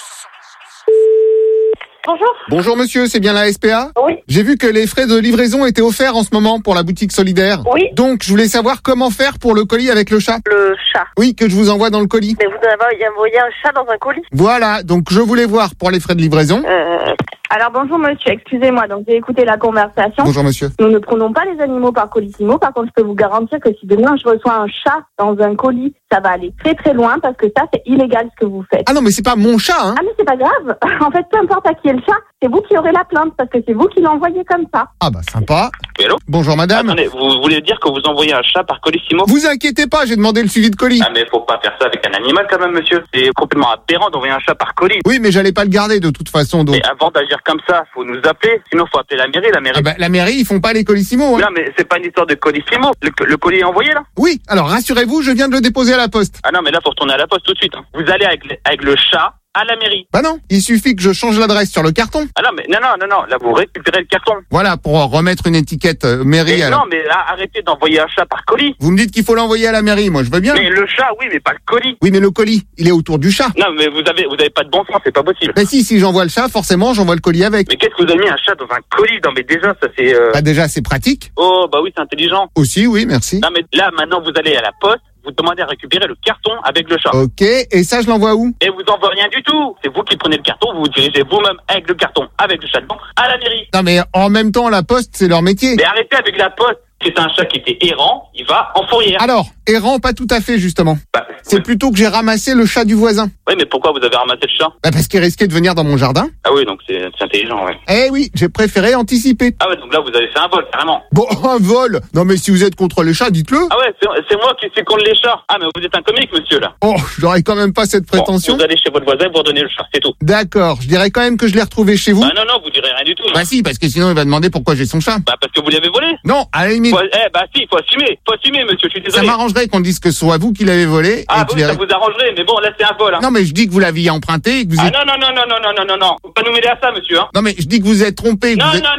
Bonjour. Bonjour monsieur, c'est bien la SPA? Oui. J'ai vu que les frais de livraison étaient offerts en ce moment pour la boutique solidaire. Oui. Donc je voulais savoir comment faire pour le colis avec le chat. Le chat. Oui, que je vous envoie dans le colis. Mais vous avez envoyé un chat dans un colis? Voilà, donc je voulais voir pour les frais de livraison. Alors bonjour monsieur, excusez-moi, donc j'ai écouté la conversation. Bonjour monsieur. Nous ne prenons pas les animaux par colissimo, par contre je peux vous garantir que si demain je reçois un chat dans un colis, ça va aller très très loin parce que ça c'est illégal ce que vous faites. Ah non mais c'est pas mon chat hein. Ah mais c'est pas grave, en fait peu importe à qui est le chat, c'est vous qui aurez la plainte parce que c'est vous qui l'envoyez comme ça. Ah bah sympa. Hello. Bonjour madame. Attendez, vous voulez dire que vous envoyez un chat par colissimo? Vous inquiétez pas, j'ai demandé le suivi de colis. Ah mais faut pas faire ça avec un animal quand même monsieur, c'est complètement aberrant d'envoyer un chat par colis. Oui mais j'allais pas le garder de toute façon donc. Mais avant d'agir comme ça, faut nous appeler, sinon faut appeler la mairie. Ah bah la mairie ils font pas les colissimo hein. Non mais c'est pas une histoire de colissimo, le colis est envoyé là? Oui, alors rassurez-vous, je viens de le déposer à la poste. Ah non mais là faut retourner à la poste tout de suite hein. Vous allez avec le chat à la mairie. Bah non, il suffit que je change l'adresse sur le carton. Ah non mais non, là vous récupérez le carton. Voilà, pour remettre une étiquette mairie à la... Non mais là, arrêtez d'envoyer un chat par colis. Vous me dites qu'il faut l'envoyer à la mairie, moi je veux bien. Mais le chat oui mais pas le colis. Oui mais le colis, il est autour du chat. Non mais vous avez pas de bon sens, c'est pas possible. Bah si j'envoie le chat, forcément j'envoie le colis avec. Mais qu'est-ce que vous avez mis un chat dans un colis? Non mais déjà ça c'est... Bah déjà c'est pratique. Oh bah oui c'est intelligent. Aussi oui merci. Non mais là maintenant vous allez à la poste, vous demandez à récupérer le carton avec le chat. Ok, et ça je l'envoie où? Et vous envoie rien du tout. C'est vous qui prenez le carton, vous vous dirigez vous-même avec le carton, avec le chat dedans, à la mairie. Non mais en même temps la poste c'est leur métier. Mais arrêtez avec la poste. C'est un chat qui était errant, il va en fourrière. Alors, errant pas tout à fait justement. C'est plutôt que j'ai ramassé le chat du voisin. Oui mais pourquoi vous avez ramassé le chat? Bah parce qu'il risquait de venir dans mon jardin. Ah oui donc c'est intelligent ouais. Eh oui, j'ai préféré anticiper. Ah ouais donc là vous avez fait un vol carrément. Bon, un vol? Non mais si vous êtes contre les chats, dites-le. Ah ouais c'est moi qui suis contre les chats. Ah mais vous êtes un comique monsieur là. Oh, j'aurais quand même pas cette prétention. Bon, vous allez chez votre voisin, vous redonnez le chat, c'est tout. D'accord, je dirais quand même que je l'ai retrouvé chez vous. Bah non, vous direz rien du tout. Bah si, parce que sinon il va demander pourquoi j'ai son chat. Bah parce que vous l'avez volé. Non, à la limite. Bah si, faut assumer monsieur, je suis désolé. Ça m'arrangerait qu'on dise que ce soit vous qui l'avez volé. Ah oui, ça vous arrangerait, mais bon là c'est un vol hein. Non mais je dis que vous l'aviez emprunté et que vous êtes... Ah non, faut pas nous mêler à ça monsieur hein. Non mais je dis que vous êtes trompé. Non, il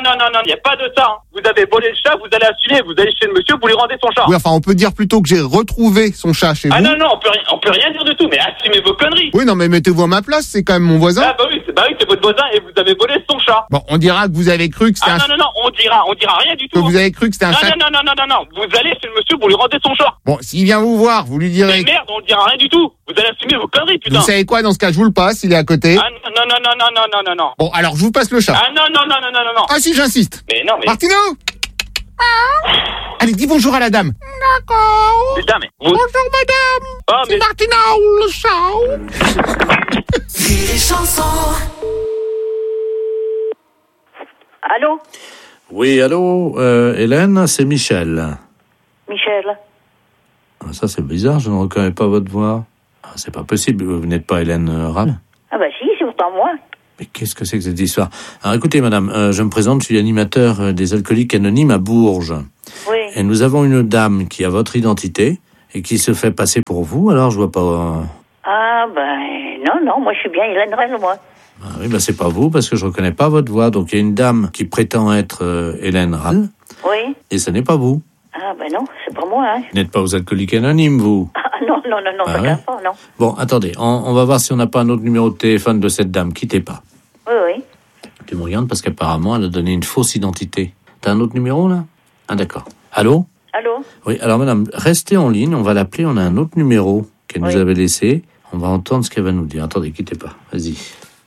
y a pas de ça hein. Vous avez volé le chat, vous allez assumer, vous allez chez le monsieur, vous lui rendez son chat. Oui, enfin on peut dire plutôt que j'ai retrouvé son chat chez vous. Ah non, on peut rien dire du tout, mais assumez vos conneries. Oui, non mais mettez-vous à ma place, c'est quand même mon voisin. Ah bah oui, Bah oui, c'est votre voisin et vous avez volé son chat. Bon, on dira que vous avez cru que c'était non, on dira rien du tout. Que vous avez cru que c'était un chat. Non, vous allez chez le monsieur, vous lui rendez son chat. Bon, s'il vient vous voir, vous lui direz... Mais merde, on dira rien du tout. Vous allez assumer vos conneries, putain. Vous savez quoi, dans ce cas, je vous le passe, il est à côté. Non. Bon, alors, je vous passe le chat. Non. Ah si, j'insiste. Mais non, mais... Martino! Allez, dis bonjour à la dame. D'accord. Putain, mais... Bonjour, madame. C'est Martina, le chat. Les chansons. Allô? Oui, allô, Hélène, c'est Michel. Michel. Ah, ça, c'est bizarre, je ne reconnais pas votre voix. Ah, c'est pas possible, vous n'êtes pas Hélène Rall? Ah bah si, c'est pourtant moi. Mais qu'est-ce que c'est que cette histoire? Alors écoutez, madame, je me présente, je suis animateur des Alcooliques Anonymes à Bourges. Oui. Et nous avons une dame qui a votre identité et qui se fait passer pour vous, alors je vois pas... Ah ben non, moi je suis bien Hélène Rell, moi. Ah oui, ben c'est pas vous, parce que je reconnais pas votre voix. Donc il y a une dame qui prétend être Hélène Rall. Oui. Et ce n'est pas vous. Ah ben non, c'est pas moi, hein. Vous n'êtes pas aux Alcooliques Anonymes, vous? Ah non, Ah ouais? Pas, non. Bon, attendez, on va voir si on n'a pas un autre numéro de téléphone de cette dame. Quittez pas. Oui. Tu me regardes parce qu'apparemment, elle a donné une fausse identité. T'as un autre numéro, là? Ah, d'accord. Allô? Allô? Oui, alors madame, restez en ligne, on va l'appeler, on a un autre numéro qu'elle nous avait laissé. On va entendre ce qu'elle va nous dire. Attendez, quittez pas. Vas-y.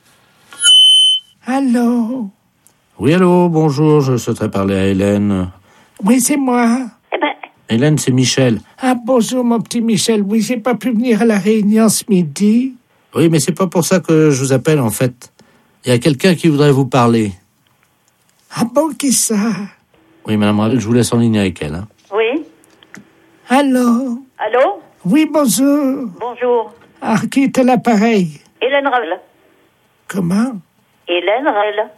Allô? Oui, allô, bonjour, je souhaiterais parler à Hélène. Oui, c'est moi. Hélène, c'est Michel. Ah, bonjour, mon petit Michel. Oui, j'ai pas pu venir à la réunion ce midi. Oui, mais c'est pas pour ça que je vous appelle, en fait. Il y a quelqu'un qui voudrait vous parler. Ah bon, qui ça? Oui, madame Rall, je vous laisse en ligne avec elle. Hein. Oui. Allô? Allô? Oui, bonjour. Bonjour. Ah, qui est à l'appareil? Hélène Rell. Comment? Hélène Rell.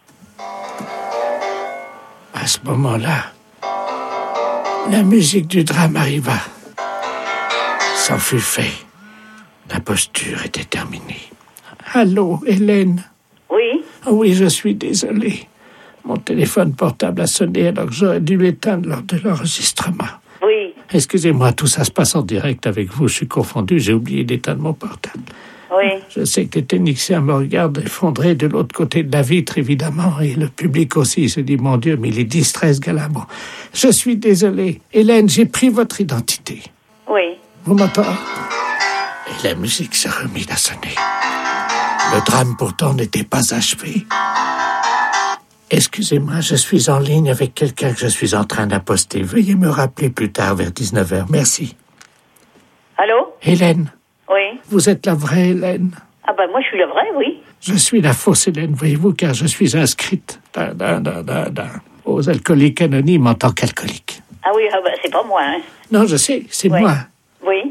À ce moment-là, la musique du drame arriva. C'en fut fait. La posture était terminée. Allô, Hélène? Oui? Oui, je suis désolé. Mon téléphone portable a sonné alors que j'aurais dû l'éteindre lors de l'enregistrement. Oui. Excusez-moi, tout ça se passe en direct avec vous. Je suis confondu, j'ai oublié d'éteindre mon portable. Oui. Je sais que les techniciens me regardent effondré de l'autre côté de la vitre, évidemment, et le public aussi. Il se dit, mon Dieu, mais il est distrait, ce gars-là. Bon, je suis désolé. Hélène, j'ai pris votre identité. Oui. Vous m'entendez? Et la musique s'est remise à sonner. Le drame, pourtant, n'était pas achevé. Excusez-moi, je suis en ligne avec quelqu'un que je suis en train d'apposter. Veuillez me rappeler plus tard, vers 19h. Merci. Allô? Hélène? Oui. Vous êtes la vraie Hélène? Ah ben moi je suis la vraie, oui. Je suis la fausse Hélène, voyez-vous, car je suis inscrite aux Alcooliques Anonymes en tant qu'alcoolique. Ah oui, ah ben, c'est pas moi, hein. Non, je sais, c'est moi. Oui.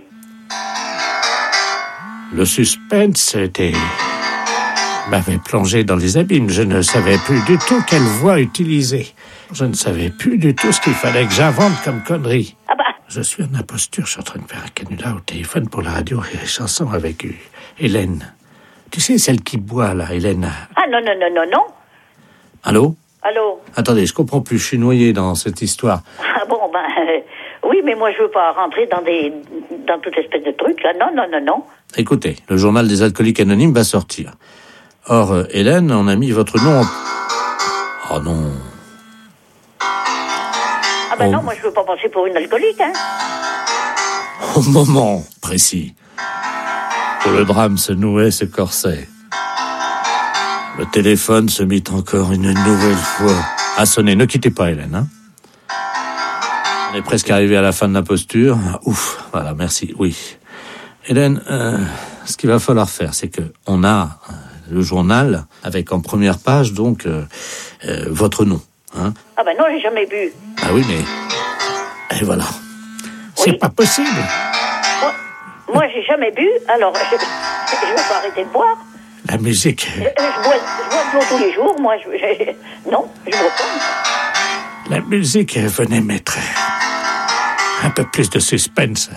Le suspense m'avait plongé dans les abîmes. Je ne savais plus du tout quelle voix utiliser. Je ne savais plus du tout ce qu'il fallait que j'invente comme connerie. Ah bah. Je suis en imposture, je suis en train de faire un canular au téléphone pour la radio et les chansons avec Hélène. Tu sais, celle qui boit, là, Hélène. Ah non. Allô? Allô? Attendez, je comprends plus, je suis noyé dans cette histoire. Ah bon, oui, mais moi je veux pas rentrer dans toute espèce de truc, là. Non. Écoutez, le journal des Alcooliques Anonymes va sortir. Or, Hélène, on a mis votre nom en... Oh non. Ah ben non, moi je veux pas passer pour une alcoolique, hein. Au moment précis où le drame se nouait ce corset, le téléphone se mit encore une nouvelle fois à sonner. Ne quittez pas, Hélène, hein. On est presque arrivé à la fin de la posture. Ouf, voilà, merci, oui. Hélène, ce qu'il va falloir faire, c'est que on a le journal avec en première page, donc, votre nom, hein. Ah ben non, j'ai jamais bu. Ah oui, mais... Et voilà. C'est pas possible. Moi, j'ai jamais bu, alors je vais pas arrêter de boire. La musique... Je bois de l'eau tous les jours, moi. Non, je bois pas. La musique venait mettre un peu plus de suspense.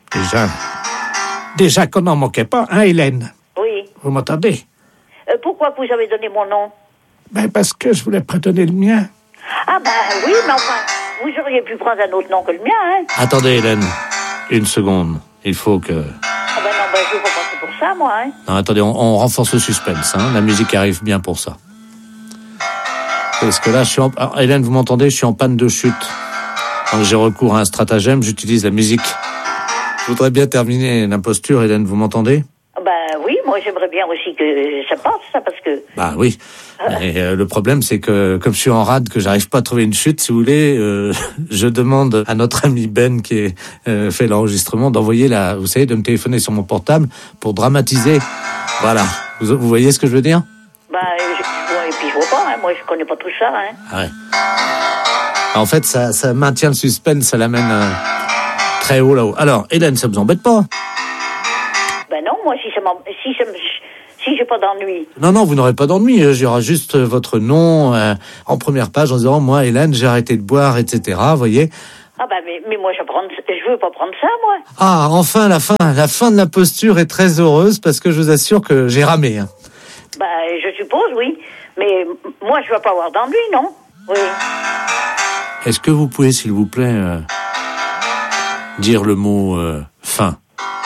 Déjà qu'on n'en manquait pas, hein, Hélène? Oui. Vous m'entendez? Pourquoi vous avez donné mon nom? Ben, parce que je voulais pas donner le mien. Ah ben oui, mais enfin, vous auriez pu prendre un autre nom que le mien, hein. Attendez, Hélène, une seconde. Il faut que... Ah ben non, ben, je veux pas passer pour ça, moi. Hein. Non, attendez, on renforce le suspense. Hein. La musique arrive bien pour ça. Parce que là, Hélène, vous m'entendez? Je suis en panne de chute. Donc, j'ai recours à un stratagème, j'utilise la musique. Je voudrais bien terminer l'imposture, Hélène, vous m'entendez? Ben oui, moi j'aimerais bien aussi que ça passe, ça, parce que... Bah oui. Et le problème, c'est que comme je suis en rade, que j'arrive pas à trouver une chute, si vous voulez, je demande à notre ami Ben qui fait l'enregistrement d'envoyer vous savez, de me téléphoner sur mon portable pour dramatiser. Voilà. Vous voyez ce que je veux dire? Ben, et puis je vois pas, hein. Moi je connais pas tout ça. Hein. Ah ouais. En fait, ça maintient le suspense, ça l'amène très haut là-haut. Alors, Hélène, ça vous embête pas? Ben non, moi si j'ai pas d'ennui. Non, vous n'aurez pas d'ennui. Il y aura juste votre nom en première page en disant, moi, Hélène, j'ai arrêté de boire, etc. Vous voyez? Ah ben, mais moi, je veux pas prendre ça, moi. Ah, enfin, la fin de la posture est très heureuse parce que je vous assure que j'ai ramé. Hein. Ben, je suppose, oui. Mais moi, je veux pas avoir d'ennui, non? Oui. Est-ce que vous pouvez, s'il vous plaît, dire le mot fin?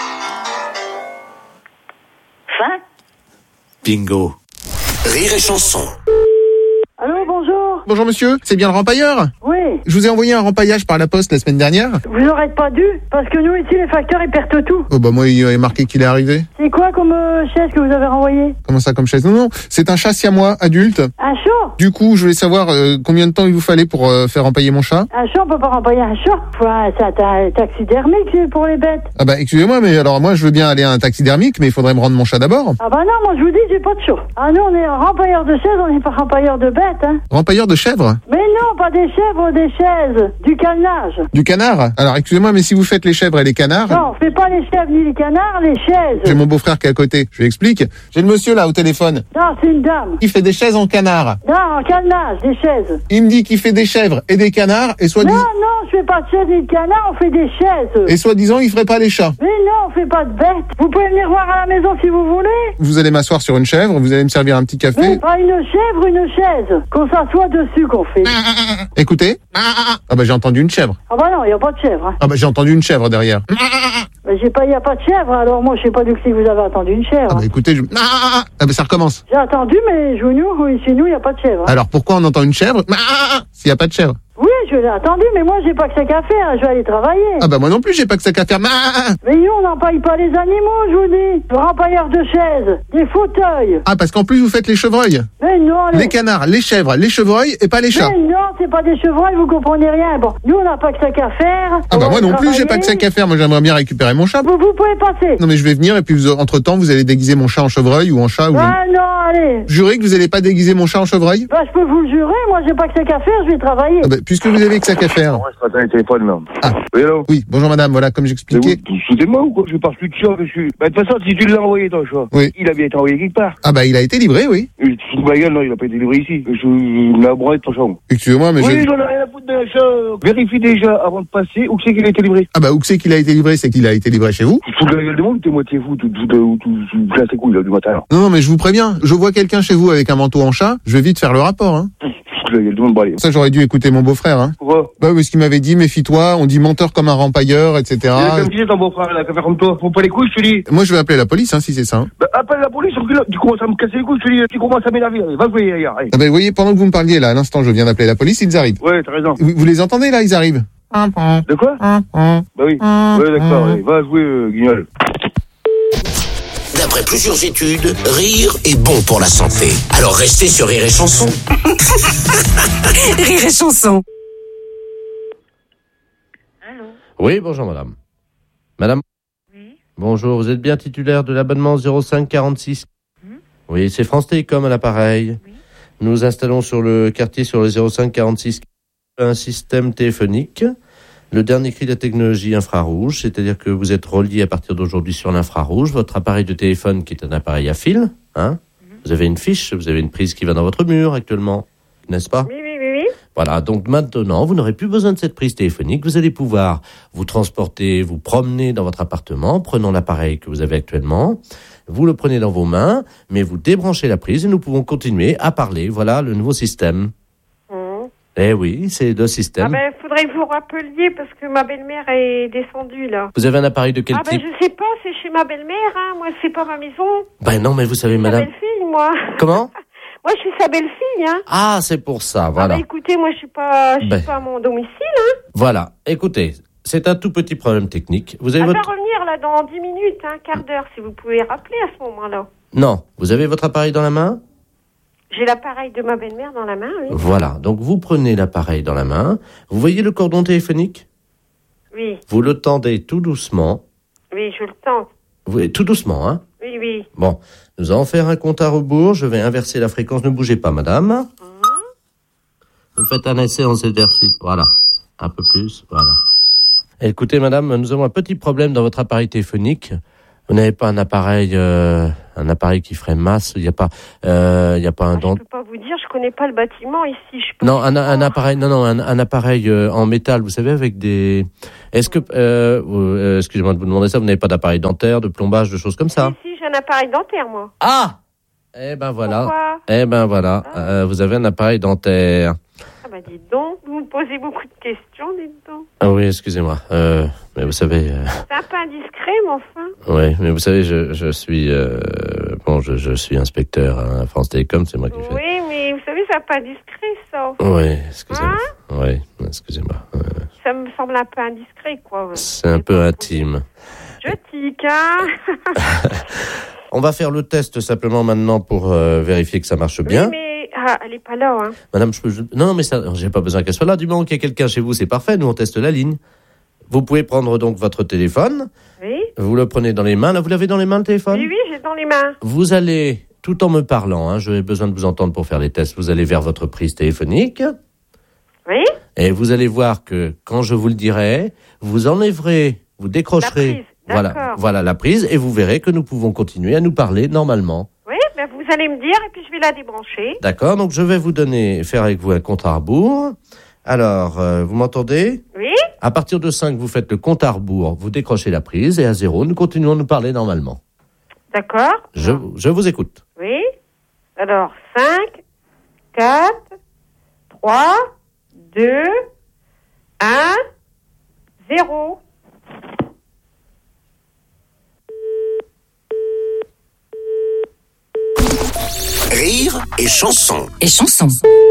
Fin? Bingo. Rire et chanson. Allô, bonjour. Bonjour monsieur, c'est bien le rempailleur? Oui. Je vous ai envoyé un rempaillage par la poste la semaine dernière. Vous n'aurez pas dû, parce que nous ici les facteurs ils perdent tout. Oh bah moi il est marqué qu'il est arrivé. C'est quoi comme chaise que vous avez renvoyé? Comment ça comme chaise? Non, c'est un chat siamois adulte. Un chat? Du coup je voulais savoir combien de temps il vous fallait pour faire rempailler mon chat. Un chat, on peut pas rempailler un chat. C'est un taxidermique pour les bêtes. Ah bah excusez-moi, mais alors moi je veux bien aller à un taxidermique, mais il faudrait me rendre mon chat d'abord. Ah bah non, moi je vous dis j'ai pas de chat. Ah nous on est rempailleur de chaises, on n'est pas rempailleur de bêtes. Hein. Rempailleur de chèvres? Mais non, pas des chèvres, des chaises. Du canage. Du canard? Alors excusez-moi, mais si vous faites les chèvres et les canards... Non, on fait pas les chèvres ni les canards, les chaises. J'ai mon beau-frère qui est à côté, je lui explique. J'ai le monsieur là au téléphone. Non, c'est une dame. Il fait des chaises en canard. Non, en canage, des chaises. Il me dit qu'il fait des chèvres et des canards et soi-disant... Non, je fais pas de chaises ni de canards, on fait des chaises. Et soi-disant, il ferait pas les chats. Mais non, on fait pas de bêtes. Vous pouvez venir voir à la maison si vous voulez. Vous allez m'asseoir sur une chèvre, vous allez me servir un petit café. Mais pas une chèvre, une chaise. Qu'on s'assoit dessus qu'on fait. Écoutez. Ah bah j'ai entendu une chèvre. Ah bah non, il y a pas de chèvre. Hein. Ah bah j'ai entendu une chèvre derrière. Mais il y a pas de chèvre, alors moi je sais pas d'où si vous avez attendu une chèvre. Ah bah écoutez, ah bah ça recommence. J'ai attendu, mais chez nous, il y a pas de chèvre. Hein. Alors pourquoi on entend une chèvre s'il y a pas de chèvre? Oui, je l'ai attendu, mais moi j'ai pas que ça qu'à faire, je vais aller travailler. Ah bah moi non plus, j'ai pas que ça qu'à faire. Mais nous, on n'empaille pas les animaux, je vous dis. Le rempailleur de chaises, des fauteuils. Ah, parce qu'en plus vous faites les chevreuils. Mais non, les canards, les chèvres, les chevreuils et pas les chats. Mais non, c'est pas des chevreuils, vous comprenez rien. Bon, nous on n'a pas que ça qu'à faire. Ah bah moi non plus, j'ai pas que ça qu'à faire. Moi j'aimerais bien récupérer mon chat. Vous pouvez passer. Non mais je vais venir et puis entre-temps vous allez déguiser mon chat en chevreuil ou en chat. Ah non, allez. Jurez que vous allez pas déguiser mon chat en chevreuil? Bah je peux vous le jurer, moi j'ai pas que ça qu'à faire, je vais travailler. Ah bah, puisque vous avez que ça qu'à faire. Ah. Oui, allô? Oui, bonjour madame, voilà, comme j'expliquais. Vous foutez-moi ou quoi? Je parle plus de chat, monsieur. Bah, de toute façon, si tu l'as envoyé, ton chat, oui. Il a bien été envoyé quelque part. Ah bah, il a été livré, oui. Tu te fous de ma gueule, non, il a pas été livré ici. Je l'ai abandonné de ton chat. Excusez-moi, mais oui, j'en ai rien à foutre d'un chat. Vérifie déjà avant de passer où c'est qu'il a été livré. Ah bah, où c'est qu'il a été livré? C'est qu'il a été livré chez vous. Tu te fous de la gueule du monde, t'es moitié fou, tout tes couilles, là, du matin. Non, mais je vous préviens, je vois quelqu'un chez vous avec un manteau en chat, je vais vite faire le rapport, hein. Ça, j'aurais dû écouter mon beau-frère, hein. Pourquoi? Bah, parce qu'il m'avait dit, méfie-toi, on dit menteur comme un rempailleur, etc. Comme disait ton beau-frère, là, qu'à faire comme toi. Faut pas les couilles, je te dis. Moi, je vais appeler la police, hein, si c'est ça. Hein. Bah, appelle la police, tu commences à me casser les couilles, je te dis, tu commences à m'énerver, va jouer, hier. Ah bah, vous voyez, pendant que vous me parliez, là, à l'instant, je viens d'appeler la police, ils arrivent. Ouais, t'as raison. Vous les entendez, là, ils arrivent. De quoi? Bah oui. Ouais, d'accord, va jouer, guignol. D'après plusieurs études, rire est bon pour la santé. Alors restez sur Rire et Chanson. Rire et Chanson. Allô? Oui, bonjour madame. Madame? Oui. Bonjour, vous êtes bien titulaire de l'abonnement 0546? Oui, c'est France Télécom à l'appareil. Oui. Nous installons sur le quartier, sur le 0546, un système téléphonique. Le dernier cri de la technologie infrarouge, c'est-à-dire que vous êtes relié à partir d'aujourd'hui sur l'infrarouge. Votre appareil de téléphone qui est un appareil à fil, hein. Vous avez une fiche, vous avez une prise qui va dans votre mur actuellement, n'est-ce pas? Oui. Voilà, donc maintenant, vous n'aurez plus besoin de cette prise téléphonique. Vous allez pouvoir vous transporter, vous promener dans votre appartement, prenant l'appareil que vous avez actuellement. Vous le prenez dans vos mains, mais vous débranchez la prise et nous pouvons continuer à parler. Voilà le nouveau système. Eh oui, c'est le système. Ah ben, faudrait que vous rappeliez parce que ma belle-mère est descendue, là. Vous avez un appareil de quel type? Je sais pas, c'est chez ma belle-mère, hein. Moi, c'est pas ma maison. Ben non, mais vous savez, madame... Je suis sa belle-fille, moi. Comment? Moi, je suis sa belle-fille, hein. Ah, c'est pour ça, voilà. Écoutez, moi, je suis pas à mon domicile, hein. Voilà, écoutez, c'est un tout petit problème technique. Vous avez va revenir, là, dans 10 minutes, un quart d'heure, si vous pouvez rappeler à ce moment-là. Non, vous avez votre appareil dans la main? J'ai l'appareil de ma belle-mère dans la main, oui. Voilà, donc vous prenez l'appareil dans la main. Vous voyez le cordon téléphonique? Oui. Vous le tendez tout doucement. Oui, je le tends. Tout doucement, hein? Oui, oui. Bon, nous allons faire un compte à rebours. Je vais inverser la fréquence. Ne bougez pas, madame. Vous faites un essai en exercice. Voilà, un peu plus, voilà. Écoutez, madame, nous avons un petit problème dans votre appareil téléphonique. Vous n'avez pas un appareil qui ferait masse. Il n'y a pas un don. Je peux pas vous dire, je connais pas le bâtiment ici. Non, un appareil en métal. Vous savez, avec des. Est-ce que, excusez-moi de vous demander ça, vous n'avez pas d'appareil dentaire, de plombage, de choses comme ça? Si, j'ai un appareil dentaire, moi. Ah. Eh ben voilà. Pourquoi? Eh ben voilà. Vous avez un appareil dentaire. Ah bah dites donc, vous me posez beaucoup de questions, dites donc. Ah oui, excusez-moi. Mais vous savez... C'est un peu indiscret, mais enfin. Oui, mais vous savez, je suis... je suis inspecteur à France Télécom, c'est moi qui fais... Oui, mais vous savez, c'est un peu indiscret, ça. Oui, excusez-moi. Oui, excusez-moi. Ça me semble un peu indiscret, quoi. C'est un peu intime. Je tique, hein. On va faire le test simplement maintenant pour vérifier que ça marche bien. Oui, mais elle est pas là, hein. Madame, non, mais ça, j'ai pas besoin qu'elle soit là. Du moment qu'il y a quelqu'un chez vous, c'est parfait. Nous, on teste la ligne. Vous pouvez prendre donc votre téléphone. Oui. Vous le prenez dans les mains. Là, vous l'avez dans les mains, le téléphone? Oui, j'ai dans les mains. Vous allez, tout en me parlant, hein, j'aurai besoin de vous entendre pour faire les tests, vous allez vers votre prise téléphonique. Oui. Et vous allez voir que, quand je vous le dirai, vous enlèverez, vous décrocherez. Voilà la prise, et vous verrez que nous pouvons continuer à nous parler normalement. Oui, ben vous allez me dire, et puis je vais la débrancher. D'accord, donc je vais faire avec vous un compte à rebours. Alors, vous m'entendez? Oui. À partir de 5, vous faites le compte à rebours, vous décrochez la prise, et à 0, nous continuons à nous parler normalement. D'accord. Je vous écoute. Oui. Alors, 5, 4, 3, 2, 1, 0. Rire et chanson. Et chanson.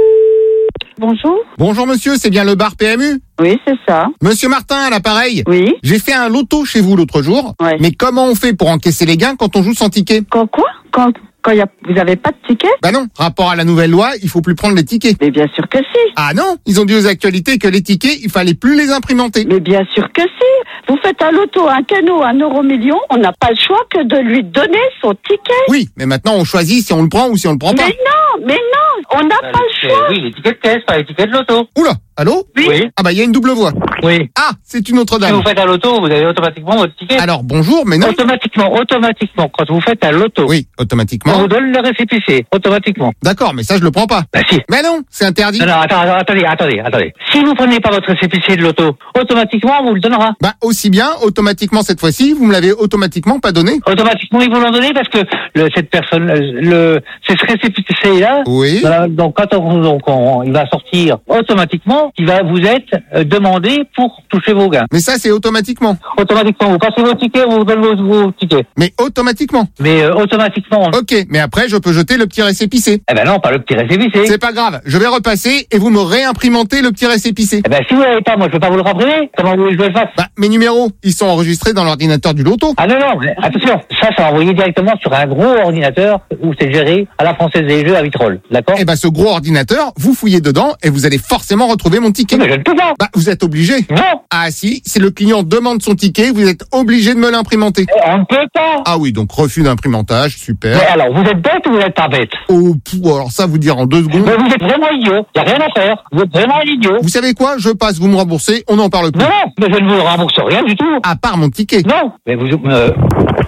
Bonjour. Bonjour monsieur, c'est bien le bar PMU? Oui, c'est ça. Monsieur Martin, à l'appareil? Oui. J'ai fait un loto chez vous l'autre jour. Ouais. Mais comment on fait pour encaisser les gains quand on joue sans ticket? Quoi? Quand vous avez pas de ticket? Bah non, rapport à la nouvelle loi, il faut plus prendre les tickets. Mais bien sûr que si. Ah non, ils ont dit aux actualités que les tickets, il fallait plus les imprimenter. Mais bien sûr que si. Vous faites un loto, un canot, un euro-million, on n'a pas le choix que de lui donner son ticket. Oui, mais maintenant on choisit si on le prend ou si on le prend pas. Mais non, on n'a pas le choix. Oui, les tickets de caisse, pas les tickets de loto. Oula, allô? Oui. Ah bah il y a une double voix. Oui. Ah, c'est une autre dame. Si vous faites un loto, vous avez automatiquement votre ticket. Alors bonjour, mais non. Automatiquement, quand vous faites un loto. Oui, automatiquement. On vous donne le récépissé, automatiquement. D'accord, mais ça je le prends pas. Bah si. Mais non, c'est interdit. Non, attendez. Si vous prenez pas votre récépissé de loto, automatiquement on vous le donnera. Bah aussi bien, automatiquement cette fois-ci, vous me l'avez automatiquement pas donné. Automatiquement ils vous l'ont donné parce que cette personne, c'est ce récépissé-là. Oui. Donc quand il va sortir automatiquement, il va vous être demandé pour toucher vos gains. Mais ça c'est automatiquement. Automatiquement, vous passez vos tickets, on vous donne vos tickets. Mais automatiquement. Automatiquement. Ok, mais après je peux jeter le petit récépissé. Eh ben non, pas le petit récépissé. C'est pas grave, je vais repasser et vous me réimprimentez le petit récépissé. Eh ben si vous l'avez pas, moi je peux pas vous le rappeler. Comment vous voulez que je le fasse? Bah mes numéros, ils sont enregistrés dans l'ordinateur du loto. Ah non, mais attention, ça envoyé directement sur un gros ordinateur où c'est géré à la Française des Jeux à Vitrolles, d'accord? Eh ben ce gros ordinateur, vous fouillez dedans et vous allez forcément retrouver mon ticket. Mais je ne peux pas. Bah vous êtes obligé. Non. Ah si, si le client demande son ticket, vous êtes obligé de me l'imprimenter. On ne peut pas. Ah oui, donc refus d'imprimantage, super. Mais alors, vous êtes bête ou vous êtes pas bête? Oh, alors ça vous dire en 2 secondes. Mais vous êtes vraiment idiot, il n'y a rien à faire. Vous êtes vraiment un idiot. Vous savez quoi? Je passe, vous me remboursez, on n'en parle plus. Non, mais je ne vous rembourse rien du tout. À part mon ticket. Non, mais vous...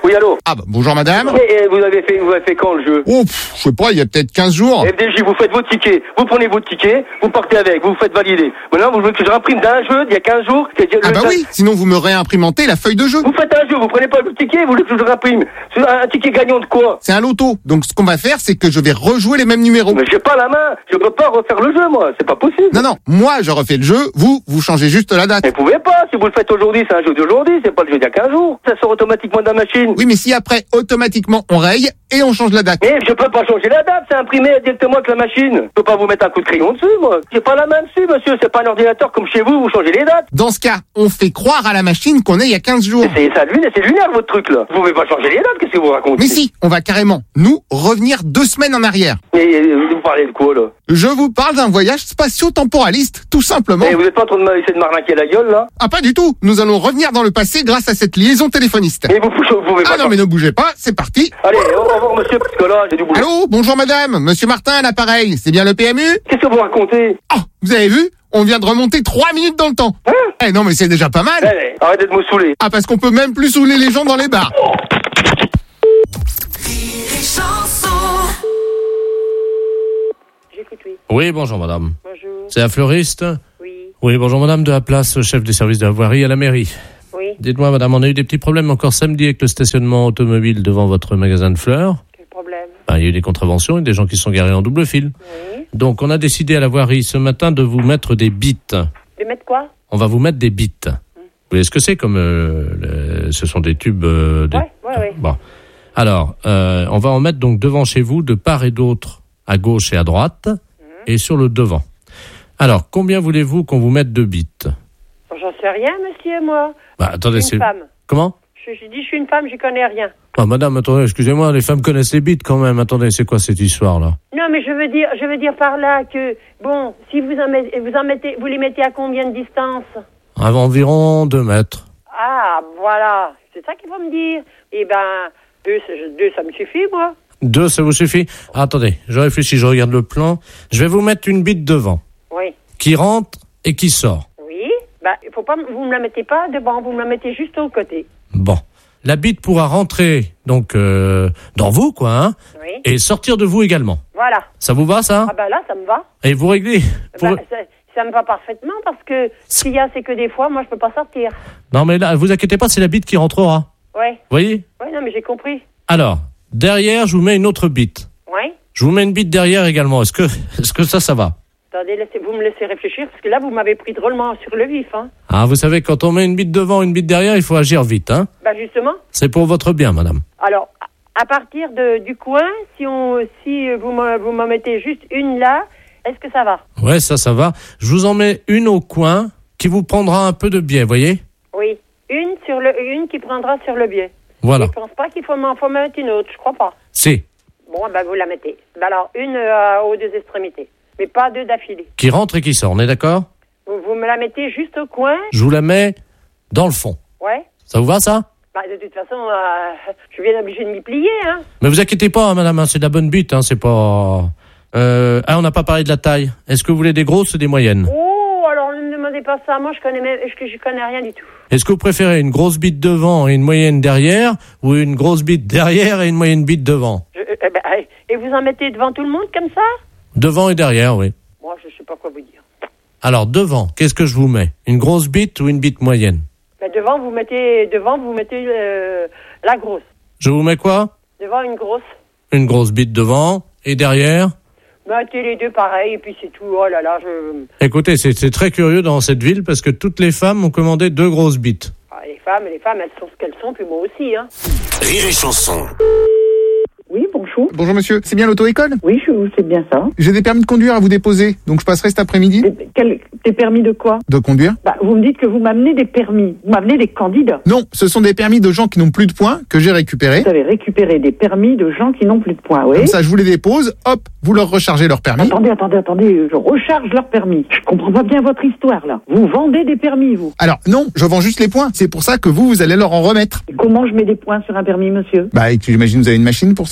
Oui, allô. Ah bah, bonjour madame. Et vous avez fait quand le jeu? Oh, je sais pas, il y a peut-être 15 jours. FDJ, vous faites vos tickets. Vous prenez vos tickets, vous partez avec, vous vous faites valider. Maintenant, vous voulez que je réimprime d'un jeu d'il y a 15 jours. Ah bah oui, sinon vous me réimprimentez la feuille de jeu. Vous faites un jeu, vous prenez pas le ticket, vous voulez que je réimprime. C'est un ticket gagnant de quoi? C'est un loto. Donc ce qu'on va faire, c'est que je vais rejouer les mêmes numéros. Mais j'ai pas la main, je peux pas refaire le jeu, moi. C'est pas possible. Non, moi je refais le jeu, vous changez juste la date. Mais vous pouvez pas, si vous le faites aujourd'hui, c'est un jeu d'aujourd'hui, c'est pas le jeu d'il y a 15 jours. Ça sort automatiquement de la machine. Oui, mais si après, automatiquement, on raye et on change la date. Mais je peux pas changer la date, c'est imprimé directement avec la machine. Je peux pas vous mettre un coup de crayon dessus, moi. J'ai pas la main dessus, monsieur, c'est pas un ordinateur comme chez vous, vous changez les dates. Dans ce cas, on fait croire à la machine qu'on est il y a 15 jours. C'est lunaire, votre truc, là. Vous pouvez pas changer les dates, qu'est-ce que vous racontez? Mais si, on va carrément, nous, revenir 2 semaines en arrière. Mais vous parlez de quoi, là? Je vous parle d'un voyage spatio-temporaliste, tout simplement. Et vous êtes pas en train de essayer de m'arnaquer la gueule, là? Ah, pas du tout. Nous allons revenir dans le passé grâce à cette liaison téléphoniste. Mais vous pouvez pas. Ah non, mais ne bougez pas, c'est parti. Allez, au revoir, monsieur, parce que là, j'ai du boulot. Allô, bonjour madame, monsieur Martin à l'appareil, c'est bien le PMU? Qu'est-ce que vous racontez? Oh, vous avez vu? On vient de remonter 3 minutes dans le temps. Hein? Eh non, mais c'est déjà pas mal. Allez, arrêtez de me saouler. Ah, parce qu'on peut même plus saouler les gens dans les bars. Oui, bonjour madame. Bonjour. C'est la fleuriste? Oui. Oui, bonjour madame, de la place, chef des services de la voirie à la mairie. Oui. Dites-moi madame, on a eu des petits problèmes encore samedi avec le stationnement automobile devant votre magasin de fleurs. Quel problème? Il y a eu des contraventions et des gens qui sont garés en double fil. Oui. Donc on a décidé à la voirie ce matin de vous mettre des bites. De mettre quoi? On va vous mettre des bites. Vous voyez ce que c'est comme... ce sont des tubes... Ouais. Bon. Alors, on va en mettre donc devant chez vous, de part et d'autre, à gauche et à droite, et sur le devant. Alors, combien voulez-vous qu'on vous mette de bites? J'en sais rien, monsieur, moi. Attendez, je suis une femme. Comment? Je dis je suis une femme, j'y connais rien. Madame, attendez, excusez-moi, les femmes connaissent les bites quand même. Attendez, c'est quoi cette histoire-là? Non, mais je veux dire par là que, bon, si vous les mettez à combien de distance? À environ 2 mètres. Ah, voilà. C'est ça qu'il faut me dire. Eh ben, 2, ça me suffit, moi. 2, ça vous suffit? Attendez, je réfléchis, je regarde le plan. Je vais vous mettre une bite devant. Oui. Qui rentre et qui sort. Oui. Faut pas, vous me la mettez pas devant, vous me la mettez juste au côté. Bon. La bite pourra rentrer, donc, dans vous, quoi, hein? Oui. Et sortir de vous également. Voilà. Ça vous va, ça? Ah, là, ça me va. Et vous réglez? Ça me va parfaitement parce que ce qu'il y a, c'est que des fois, moi, je peux pas sortir. Non, mais là, vous inquiétez pas, c'est la bite qui rentrera. Ouais. Vous voyez? Ouais, non, mais j'ai compris. Alors, derrière, je vous mets une autre bite. Ouais. Je vous mets une bite derrière également. Est-ce que ça va? Attendez, vous me laissez réfléchir, parce que là, vous m'avez pris drôlement sur le vif, hein. Ah, vous savez, quand on met une bite devant, une bite derrière, il faut agir vite, hein. Justement. C'est pour votre bien, madame. Alors, à partir du coin, si vous m'en mettez juste une là, est-ce que ça va? Ouais, ça va. Je vous en mets une au coin qui vous prendra un peu de biais, voyez? Oui, une qui prendra sur le biais. Voilà. Je pense pas qu'il faut mettre une autre, je crois pas. Si. Bon, vous la mettez. Alors, une aux 2 extrémités, mais pas 2 d'affilée. Qui rentre et qui sort, on est d'accord? Vous me la mettez juste au coin. Je vous la mets dans le fond. Ouais. Ça vous va, ça? De toute façon, je suis bien obligé de m'y plier, hein. Mais vous inquiétez pas, hein, madame, c'est de la bonne bite, hein, c'est pas... on n'a pas parlé de la taille. Est-ce que vous voulez des grosses ou des moyennes? Oh, alors ne me demandez pas ça, moi je connais rien du tout. Est-ce que vous préférez une grosse bite devant et une moyenne derrière, ou une grosse bite derrière et une moyenne bite devant? Et vous en mettez devant tout le monde comme ça? Devant et derrière, oui. Moi, je sais pas quoi vous dire. Alors, devant, qu'est-ce que je vous mets? Une grosse bite ou une bite moyenne? Devant, vous mettez la grosse. Je vous mets quoi? Devant, une grosse. Une grosse bite devant, et derrière? Mettez les deux pareil, et puis c'est tout. Oh là là, Écoutez, c'est très curieux dans cette ville, parce que toutes les femmes ont commandé 2 grosses bites. Les femmes, elles sont ce qu'elles sont, puis moi aussi, hein. Rire et chanson. Oui, bonjour. Bonjour monsieur, c'est bien l'auto-école? Oui, c'est bien ça. J'ai des permis de conduire à vous déposer, donc je passerai cet après-midi. Des permis de quoi? De conduire. Vous me dites que vous m'amenez des permis. Vous m'amenez des candidats. Non, ce sont des permis de gens qui n'ont plus de points que j'ai récupérés. Vous avez récupéré des permis de gens qui n'ont plus de points, oui. Comme ça, je vous les dépose, hop, vous leur rechargez leur permis. Attendez, je recharge leur permis. Je comprends pas bien votre histoire, là. Vous vendez des permis, vous? Alors, non, je vends juste les points. C'est pour ça que vous allez leur en remettre. Et comment je mets des points sur un permis, monsieur? J'imagine que vous avez une machine pour ça? Non,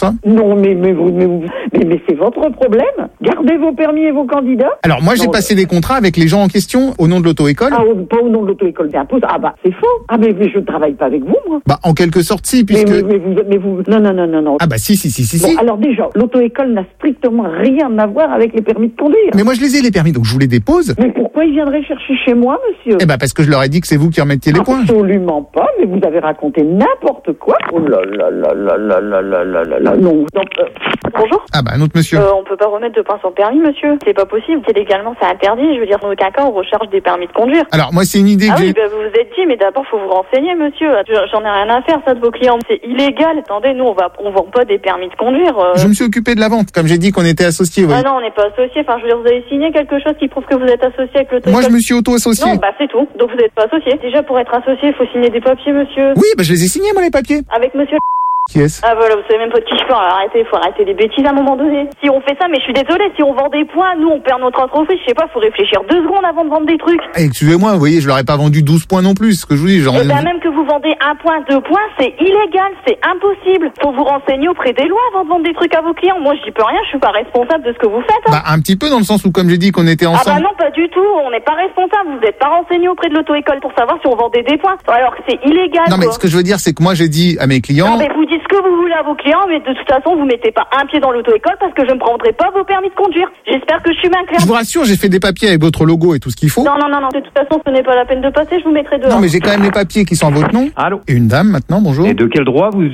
non, mais c'est votre problème. Gardez vos permis et vos candidats. Alors moi, j'ai passé des contrats avec les gens en question au nom de l'auto-école. Ah, pas au nom de l'auto-école d'impôt. Ah bah, c'est faux. Ah, mais je ne travaille pas avec vous, moi. Bah, en quelque sorte, si, puisque... Mais vous... Non. Ah bah si. Bon, alors déjà, l'auto-école n'a strictement rien à voir avec les permis de conduire. Mais moi, je les ai, les permis, donc je vous les dépose. Mais pourquoi ils viendraient chercher chez moi, monsieur? Eh ben, parce que je leur ai dit que c'est vous qui remettiez les points. Absolument pas, mais vous avez raconté n'importe quoi. Oh là là, non. Donc, bonjour. Ah bah, un autre monsieur. On peut pas remettre de points sans permis, monsieur. C'est pas possible. C'est légalement, c'est interdit. Je veux dire, en aucun cas, on recherche des permis de conduire. Alors, moi, c'est une idée que oui, bah, vous vous êtes dit, mais d'abord, faut vous renseigner, monsieur. J'en ai rien à faire, ça, de vos clients. C'est illégal. Attendez, nous, on vend pas des permis de conduire. Je me suis occupé de la vente, comme j'ai dit qu'on était associés, oui. Ah non, on n'est pas associés. Enfin, je veux dire, vous avez signé quelque chose qui prouve que vous êtes associé avec l'auto-école. Moi, je me suis auto-associé. Non, bah, c'est tout. Donc, vous n'êtes pas associé. Déjà, pour être associé, il faut signer des papiers, monsieur. Oui, bah, je les ai signés, moi, les papiers. Avec monsieur. Qui est-ce? Ah voilà, vous savez même pas de qui je parle. Arrêtez, faut arrêter les bêtises à un moment donné. Si on fait ça, mais je suis désolée, si on vend des points, nous on perd notre entreprise, je sais pas, faut réfléchir 2 secondes avant de vendre des trucs. Excusez-moi, vous voyez, je leur ai pas vendu 12 points non plus, ce que je vous dis. Genre... Et ben même que vous vendez 1 point, 2 points, c'est illégal, c'est impossible. Faut vous renseigner auprès des lois avant de vendre des trucs à vos clients. Moi je dis peux rien, je suis pas responsable de ce que vous faites. Hein. Bah un petit peu dans le sens où comme j'ai dit qu'on était ensemble. Ah bah non, pas du tout, on n'est pas responsable, vous êtes pas renseigné auprès de l'auto-école pour savoir si on vendait des points. Alors que c'est illégal. Non mais ce que je veux dire c'est que moi j'ai dit à mes clients... Non mais vous dites ce que vous voulez à vos clients, mais de toute façon vous mettez pas un pied dans l'auto-école parce que je ne prendrai pas vos permis de conduire. J'espère que je suis bien claire. Je vous rassure, j'ai fait des papiers avec votre logo et tout ce qu'il faut. Non, de toute façon ce n'est pas la peine de passer, je vous mettrai dehors. Non mais j'ai quand même les papiers qui sont en votre nom. Allô. Et une dame maintenant, bonjour. Et de quel droit vous